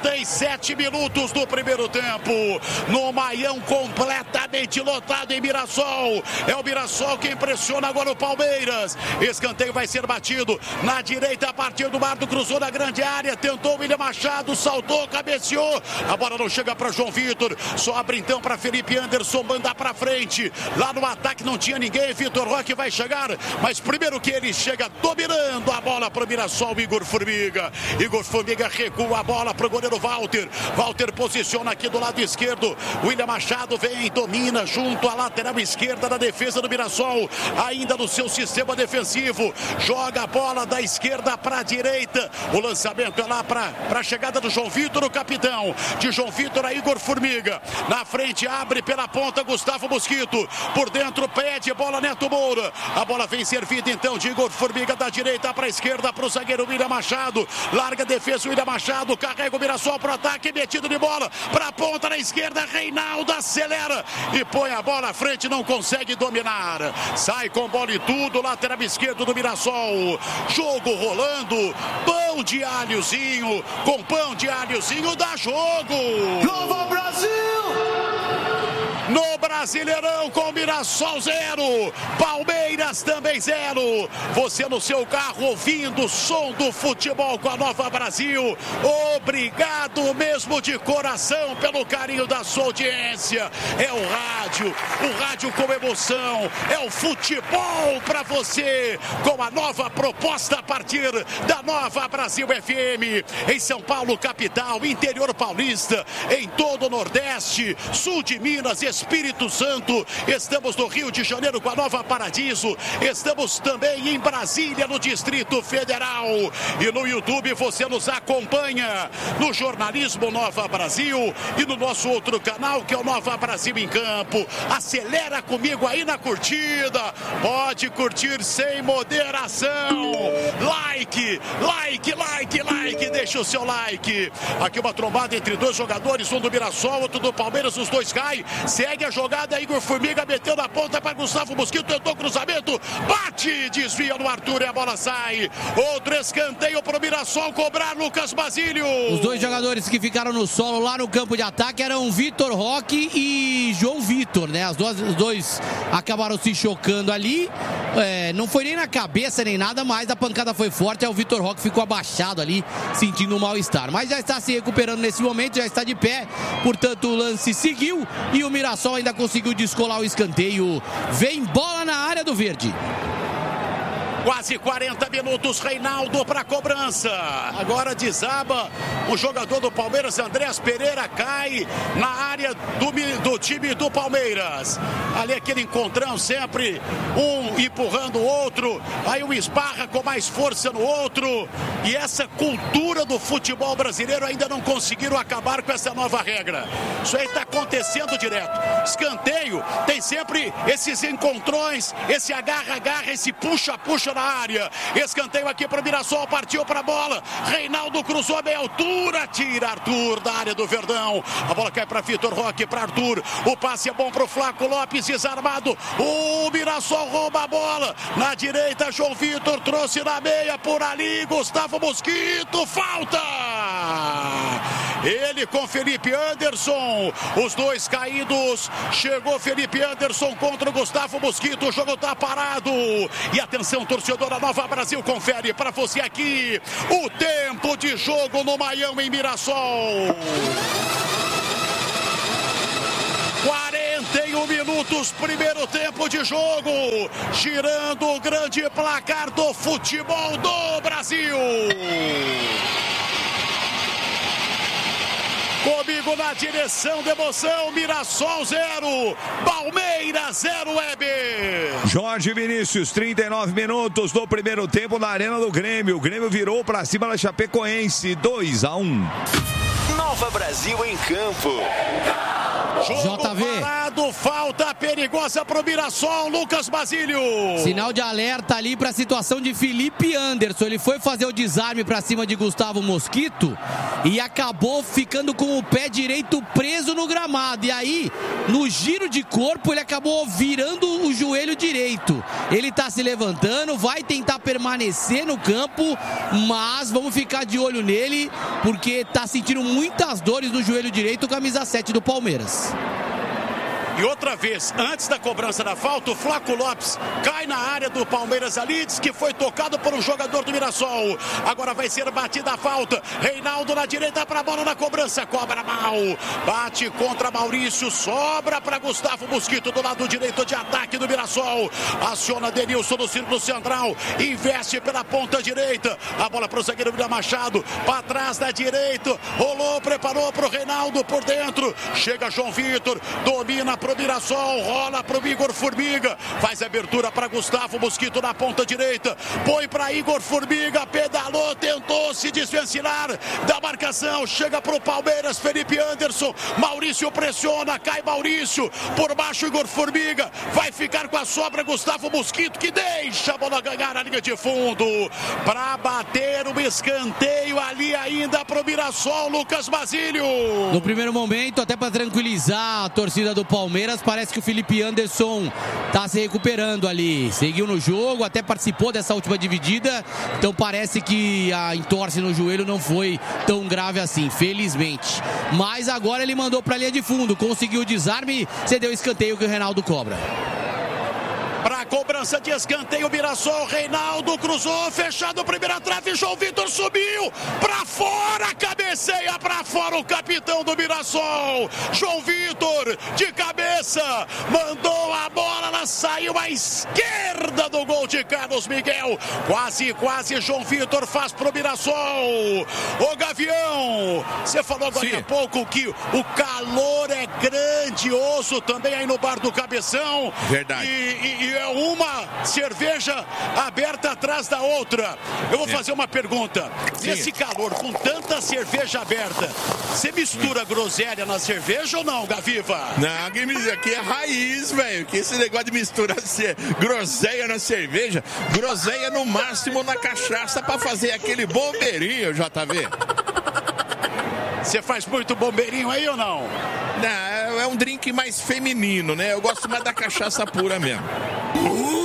37 minutos do primeiro tempo. No Maião completamente lotado em Mirassol. É o Mirassol que impressiona agora o Palmeiras. Escanteio vai ser batido na direita a partir do Bardo, cruzou na grande área, tentou o William Machado, saltou, cabeceou. A bola não chega para João Vitor. Sobra então para Felipe Anderson, manda para frente. Lá no ataque não tinha ninguém. Vitor Roque vai chegar, mas primeiro que ele chega dominando a bola para o Mirassol. Igor Formiga. Igor Formiga recua a bola para o goleiro Walter. Walter posiciona aqui do lado esquerdo. William Machado vem, domina junto à lateral esquerda da defesa do Mirassol. Ainda no seu sistema defensivo. Joga a bola da esquerda para a direita. O lançamento é lá para a chegada do João Vitor, o capitão. De João Vitor a Igor Formiga. Na frente abre pela ponta Gustavo Mosquito. Por dentro pede bola Neto Moura. A bola vem servida então de Igor Formiga da direita para a esquerda para o zagueiro William Machado, larga a defesa, William Machado, carrega o Mirassol para o ataque, metido de bola, para a ponta na esquerda, Reinaldo acelera e põe a bola à frente, não consegue dominar, sai com bola e tudo, lateral esquerdo do Mirassol, jogo rolando, pão de alhozinho, com pão de alhozinho dá jogo. Nova Brasil! No Brasileirão com Mirassol 0, Palmeiras também 0. Você no seu carro ouvindo o som do futebol com a Nova Brasil. Obrigado mesmo de coração pelo carinho da sua audiência. É o rádio com emoção. É o futebol para você com a nova proposta a partir da Nova Brasil FM. Em São Paulo, capital, interior paulista, em todo o Nordeste, sul de Minas, Espírito Santo, estamos no Rio de Janeiro com a Nova Paradiso, estamos também em Brasília, no Distrito Federal, e no YouTube você nos acompanha no Jornalismo Nova Brasil e no nosso outro canal que é o Nova Brasil em Campo. Acelera comigo aí na curtida, pode curtir sem moderação, like, deixa o seu like. Aqui uma trombada entre dois jogadores, um do Mirassol, outro do Palmeiras, os dois caem. Segue a jogada, Igor Formiga meteu na ponta para Gustavo Mosquito, tentou cruzamento, bate, desvia no Arthur e a bola sai. Outro escanteio para o Mirassol cobrar, Lucas Basílio. Os dois jogadores que ficaram no solo lá no campo de ataque eram Vitor Roque e João Vitor, né? Os dois acabaram se chocando ali. Não foi nem na cabeça nem nada, mas a pancada foi forte. Aí o Vitor Roque ficou abaixado ali, sentindo um mal-estar. Mas já está se recuperando nesse momento, já está de pé. Portanto, o lance seguiu e o Mirassol ainda conseguiu descolar o escanteio. Vem bola na área do verde. Quase 40 minutos, Reinaldo para cobrança. Agora desaba o jogador do Palmeiras, Andrés Pereira, cai na área do time do Palmeiras. Ali aquele encontrão sempre, um empurrando o outro, aí um esbarra com mais força no outro. E essa cultura do futebol brasileiro ainda não conseguiram acabar com essa nova regra. Isso aí está acontecendo direto. Escanteio, tem sempre esses encontrões, esse agarra-agarra, esse puxa-puxa na área. Escanteio aqui para o Mirassol, partiu para a bola. Reinaldo cruzou a meia altura, tira Arthur da área do Verdão. A bola cai para Vitor Roque, para Arthur. O passe é bom para o Flaco Lopes, desarmado. O Mirassol rouba a bola. Na direita, João Vitor trouxe na meia, por ali, Gustavo Mosquito, falta! Ele com Felipe Anderson, os dois caídos. Chegou Felipe Anderson contra o Gustavo Mosquito. O jogo tá parado. E atenção, torcedor da Nova Brasil, confere para você aqui o tempo de jogo no Maião, em Mirassol. 41 minutos, primeiro tempo de jogo. Girando o grande placar do futebol do Brasil. Comigo na direção de emoção, Mirassol 0, Palmeiras 0, Weber. Jorge Vinícius, 39 minutos do primeiro tempo na Arena do Grêmio. O Grêmio virou para cima da Chapecoense, 2-1. Nova Brasil em campo. Jogo JV. parado, falta perigosa pro Mirassol, Lucas Basílio. Sinal de alerta ali para a situação de Felipe Anderson. Ele foi fazer o desarme para cima de Gustavo Mosquito e acabou ficando com o pé direito preso no gramado. E aí, no giro de corpo, ele acabou virando o joelho direito. Ele está se levantando, vai tentar permanecer no campo, mas vamos ficar de olho nele, porque está sentindo muitas dores no joelho direito, camisa 7 do Palmeiras. E outra vez, antes da cobrança da falta, o Flaco Lopes cai na área do Palmeiras ali, diz que foi tocado por um jogador do Mirassol. Agora vai ser batida a falta. Reinaldo na direita para a bola na cobrança, cobra mal. Bate contra Maurício, sobra para Gustavo Mosquito do lado direito de ataque do Mirassol. Aciona Denilson no círculo central, investe pela ponta direita. A bola para o zagueiro William Machado, para trás da direita, rolou, preparou para o Reinaldo por dentro. Chega João Vitor, domina pro Mirassol, rola pro Igor Formiga, faz abertura para Gustavo Mosquito na ponta direita, põe para Igor Formiga, pedalou, tentou se desvencilhar da marcação, chega pro Palmeiras, Felipe Anderson, Maurício pressiona, cai Maurício, por baixo Igor Formiga, vai ficar com a sobra Gustavo Mosquito, que deixa a bola ganhar a linha de fundo, para bater o escanteio ali ainda pro Mirassol, Lucas Basílio. No primeiro momento, até para tranquilizar a torcida do Palmeiras, parece que o Felipe Anderson está se recuperando ali, seguiu no jogo, até participou dessa última dividida, então parece que a entorse no joelho não foi tão grave assim, felizmente. Mas agora ele mandou para a linha de fundo, conseguiu o desarme, cedeu o escanteio que o Reinaldo cobra. Para a cobrança de escanteio, Mirassol, Reinaldo cruzou, fechado, primeira trave, João Vitor subiu, para fora, cabeceia para fora o capitão do Mirassol, João Vitor, de cabeça, mandou a bola, ela saiu à esquerda do gol de Carlos Miguel, quase João Vitor faz pro Mirassol. Ô Gavião, você falou agora há pouco que o calor é grandioso também aí no bar do Cabeção. Verdade. E é uma cerveja aberta atrás da outra. Eu vou fazer uma pergunta. Nesse calor, com tanta cerveja aberta, você mistura groselha na cerveja ou não, Gaviva? Não, aqui é raiz, velho. Que esse negócio de misturar groselha na cerveja, groselha no máximo na cachaça pra fazer aquele bombeirinho, JV. Você faz muito bombeirinho aí ou não? Não, é um drink mais feminino, né? Eu gosto mais da cachaça pura mesmo.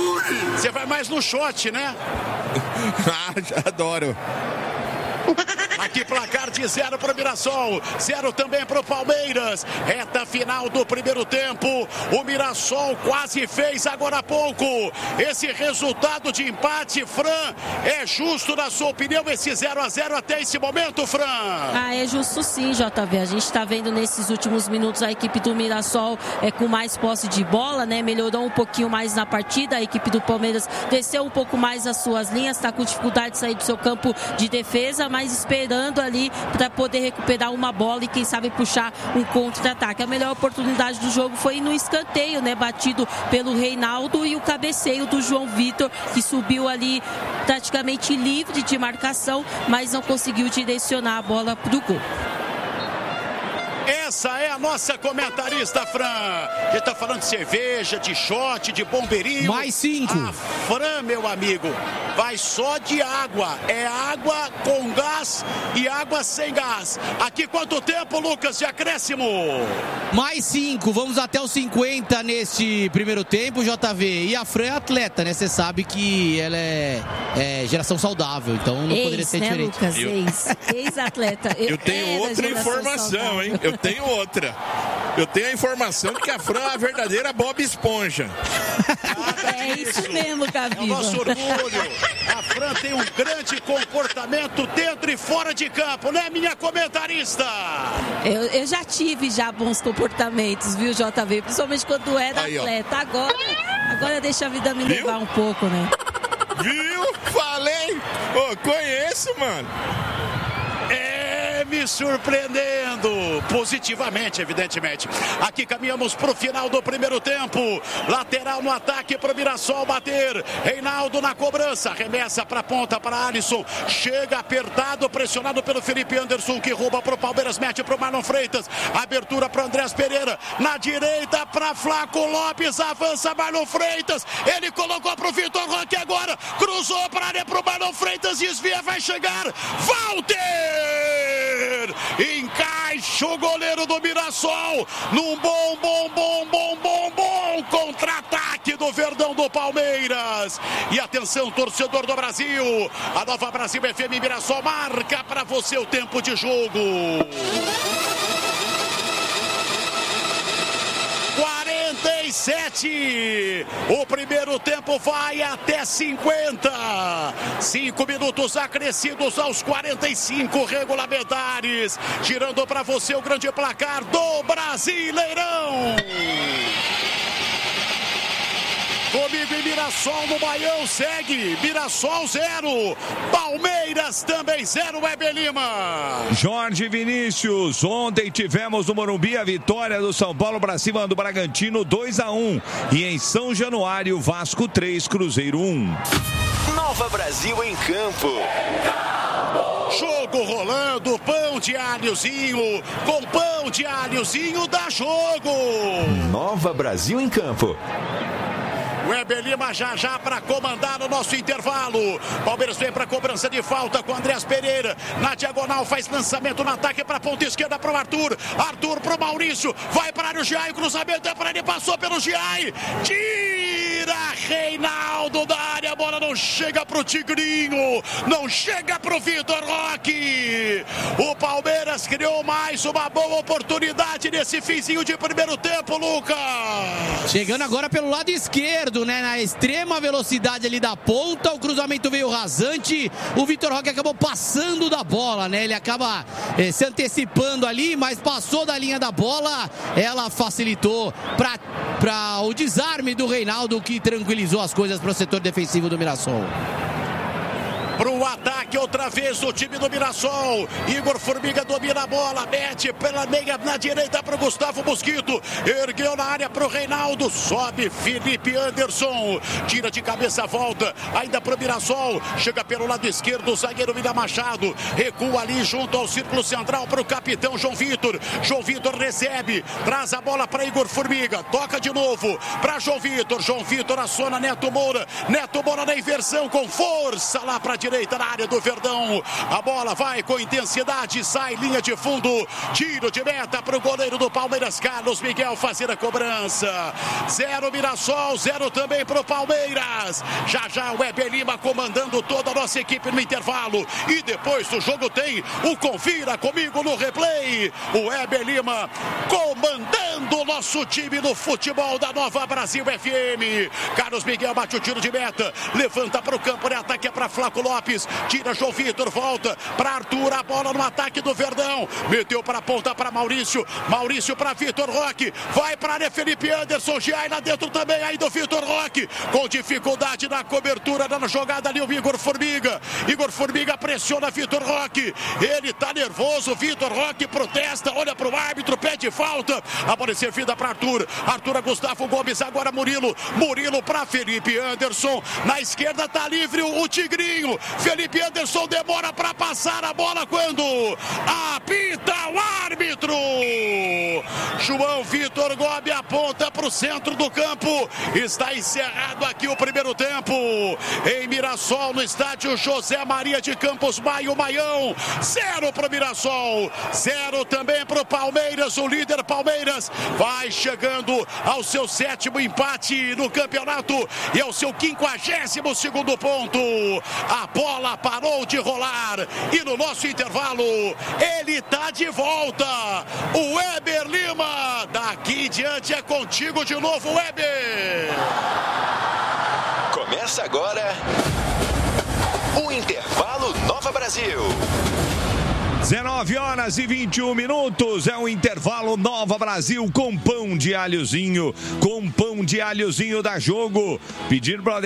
Você vai mais no shot, né? Ah, já adoro. Aqui placar de 0 para o Mirassol, 0 também para o Palmeiras. Reta final do primeiro tempo. O Mirassol quase fez agora há pouco. Esse resultado de empate, Fran, é justo na sua opinião esse 0-0 até esse momento, Fran? É justo sim, JV. A gente está vendo nesses últimos minutos a equipe do Mirassol com mais posse de bola, né? Melhorou um pouquinho mais na partida. A equipe do Palmeiras desceu um pouco mais as suas linhas, está com dificuldade de sair do seu campo de defesa, mas esperando ali para poder recuperar uma bola e quem sabe puxar um contra-ataque. A melhor oportunidade do jogo foi no escanteio, né? Batido pelo Reinaldo e o cabeceio do João Vitor, que subiu ali praticamente livre de marcação, mas não conseguiu direcionar a bola para o gol. Essa é a nossa comentarista, Fran. A gente tá falando de cerveja, de shot, de bombeirinho. Mais 5. A Fran, meu amigo, vai só de água. É água com gás e água sem gás. Aqui quanto tempo, Lucas, de acréscimo? Mais 5. Vamos até os 50 neste primeiro tempo, JV. E a Fran é atleta, né? Você sabe que ela é geração saudável, então não poderia ser diferente. Lucas, ex-atleta. Eu tenho outra informação, saudável. Hein? Eu tenho outra. Eu tenho a informação de que a Fran é a verdadeira Bob Esponja. É isso mesmo, Caviva. É o nosso orgulho. A Fran tem um grande comportamento dentro e fora de campo, né, minha comentarista? Eu já tive bons comportamentos, viu, JV? Principalmente quando era atleta. Agora deixa a vida me levar um pouco, né? Viu? Falei! Conheço, mano. Me surpreendendo positivamente, evidentemente. Aqui caminhamos para o final do primeiro tempo. Lateral no ataque para o Mirassol bater. Reinaldo na cobrança, remessa para a ponta para Alisson. Chega apertado, pressionado pelo Felipe Anderson, que rouba para o Palmeiras, mete para o Marlon Freitas. Abertura para o Andrés Pereira. Na direita para Flaco Lopes, avança Marlon Freitas. Ele colocou para o Vitor Roque agora. Cruzou para a área para o Marlon Freitas, desvia, vai chegar. Walter! Encaixa o goleiro do Mirassol num bom contra-ataque do Verdão do Palmeiras. E atenção, torcedor do Brasil, a Nova Brasil FM Mirassol marca para você o tempo de jogo. 47. O primeiro tempo vai até 50. 5 minutos acrescidos aos 45 regulamentares. Girando para você o grande placar do Brasileirão. Comigo em Mirassol no Baião segue Mirassol 0, Palmeiras também 0, Weber Lima. Jorge Vinícius, ontem tivemos no Morumbi a vitória do São Paulo para cima do Bragantino 2-1 e em São Januário Vasco 3, Cruzeiro 1. Nova Brasil em campo. Jogo rolando, pão de alhozinho, com pão de alhozinho dá jogo. Nova Brasil em campo. Weber Lima já para comandar o nosso intervalo. Palmeiras vem para cobrança de falta com Andrés Pereira. Na diagonal faz lançamento no ataque para a ponta esquerda para o Arthur. Arthur para o Maurício. Vai para o Giai. O cruzamento é para ele. Passou pelo Giai. Tira Reinaldo da área. A bola não chega para o Tigrinho. Não chega para o Vitor Roque. O Palmeiras criou mais uma boa oportunidade nesse finzinho de primeiro tempo, Lucas. Chegando agora pelo lado esquerdo, né? Na extrema velocidade ali da ponta, o cruzamento veio rasante, o Vitor Roque acabou passando da bola, né? Ele acaba se antecipando ali, mas passou da linha da bola, ela facilitou para o desarme do Reinaldo, que tranquilizou as coisas para o setor defensivo do Mirassol. Para o ataque outra vez o time do Mirassol. Igor Formiga domina a bola, mete pela meia na direita para o Gustavo Mosquito. Ergueu na área para o Reinaldo. Sobe Felipe Anderson. Tira de cabeça, volta. Ainda para o Mirassol. Chega pelo lado esquerdo o zagueiro Vida Machado. Recua ali junto ao círculo central para o capitão João Vitor. João Vitor recebe. Traz a bola para Igor Formiga. Toca de novo para João Vitor. João Vitor aciona Neto Moura. Neto Moura na inversão com força lá para a direita na área do Verdão. A bola vai com intensidade, sai linha de fundo, tiro de meta para o goleiro do Palmeiras, Carlos Miguel, fazer a cobrança. 0 Mirassol, 0 também para o Palmeiras. Já o Weber Lima comandando toda a nossa equipe no intervalo. E depois do jogo tem o Confira Comigo no replay. O Weber Lima comandando o nosso time no futebol da Nova Brasil FM. Carlos Miguel bate o tiro de meta, levanta para o campo de ataque, é para Flaco Lopes, tira João Vitor, volta para Arthur, a bola no ataque do Verdão, meteu para a ponta para Maurício para Vitor Roque, vai para a área Felipe Anderson, já lá dentro também aí do Vitor Roque, com dificuldade na cobertura na jogada ali o Igor Formiga pressiona Vitor Roque, ele tá nervoso, Vitor Roque protesta, olha para o árbitro, pede falta, a bola é servida para Arthur a Gustavo Gomes, agora Murilo para Felipe Anderson, na esquerda tá livre o Tigrinho, Felipe Anderson demora para passar a bola quando apita o árbitro, João Vitor Gomes aponta para o centro do campo, está encerrado aqui o primeiro tempo, em Mirassol, no estádio José Maria de Campos Maião, 0 para o Mirassol, 0 também para o Palmeiras, o líder Palmeiras vai chegando ao seu 7º empate no campeonato e ao seu 52º ponto. A bola parou de rolar e no nosso intervalo ele tá de volta. O Weber Lima, daqui em diante é contigo de novo, Weber. Começa agora o Intervalo Nova Brasil. 19h21, é o intervalo Nova Brasil com pão de alhozinho da Jogo. Pedindo para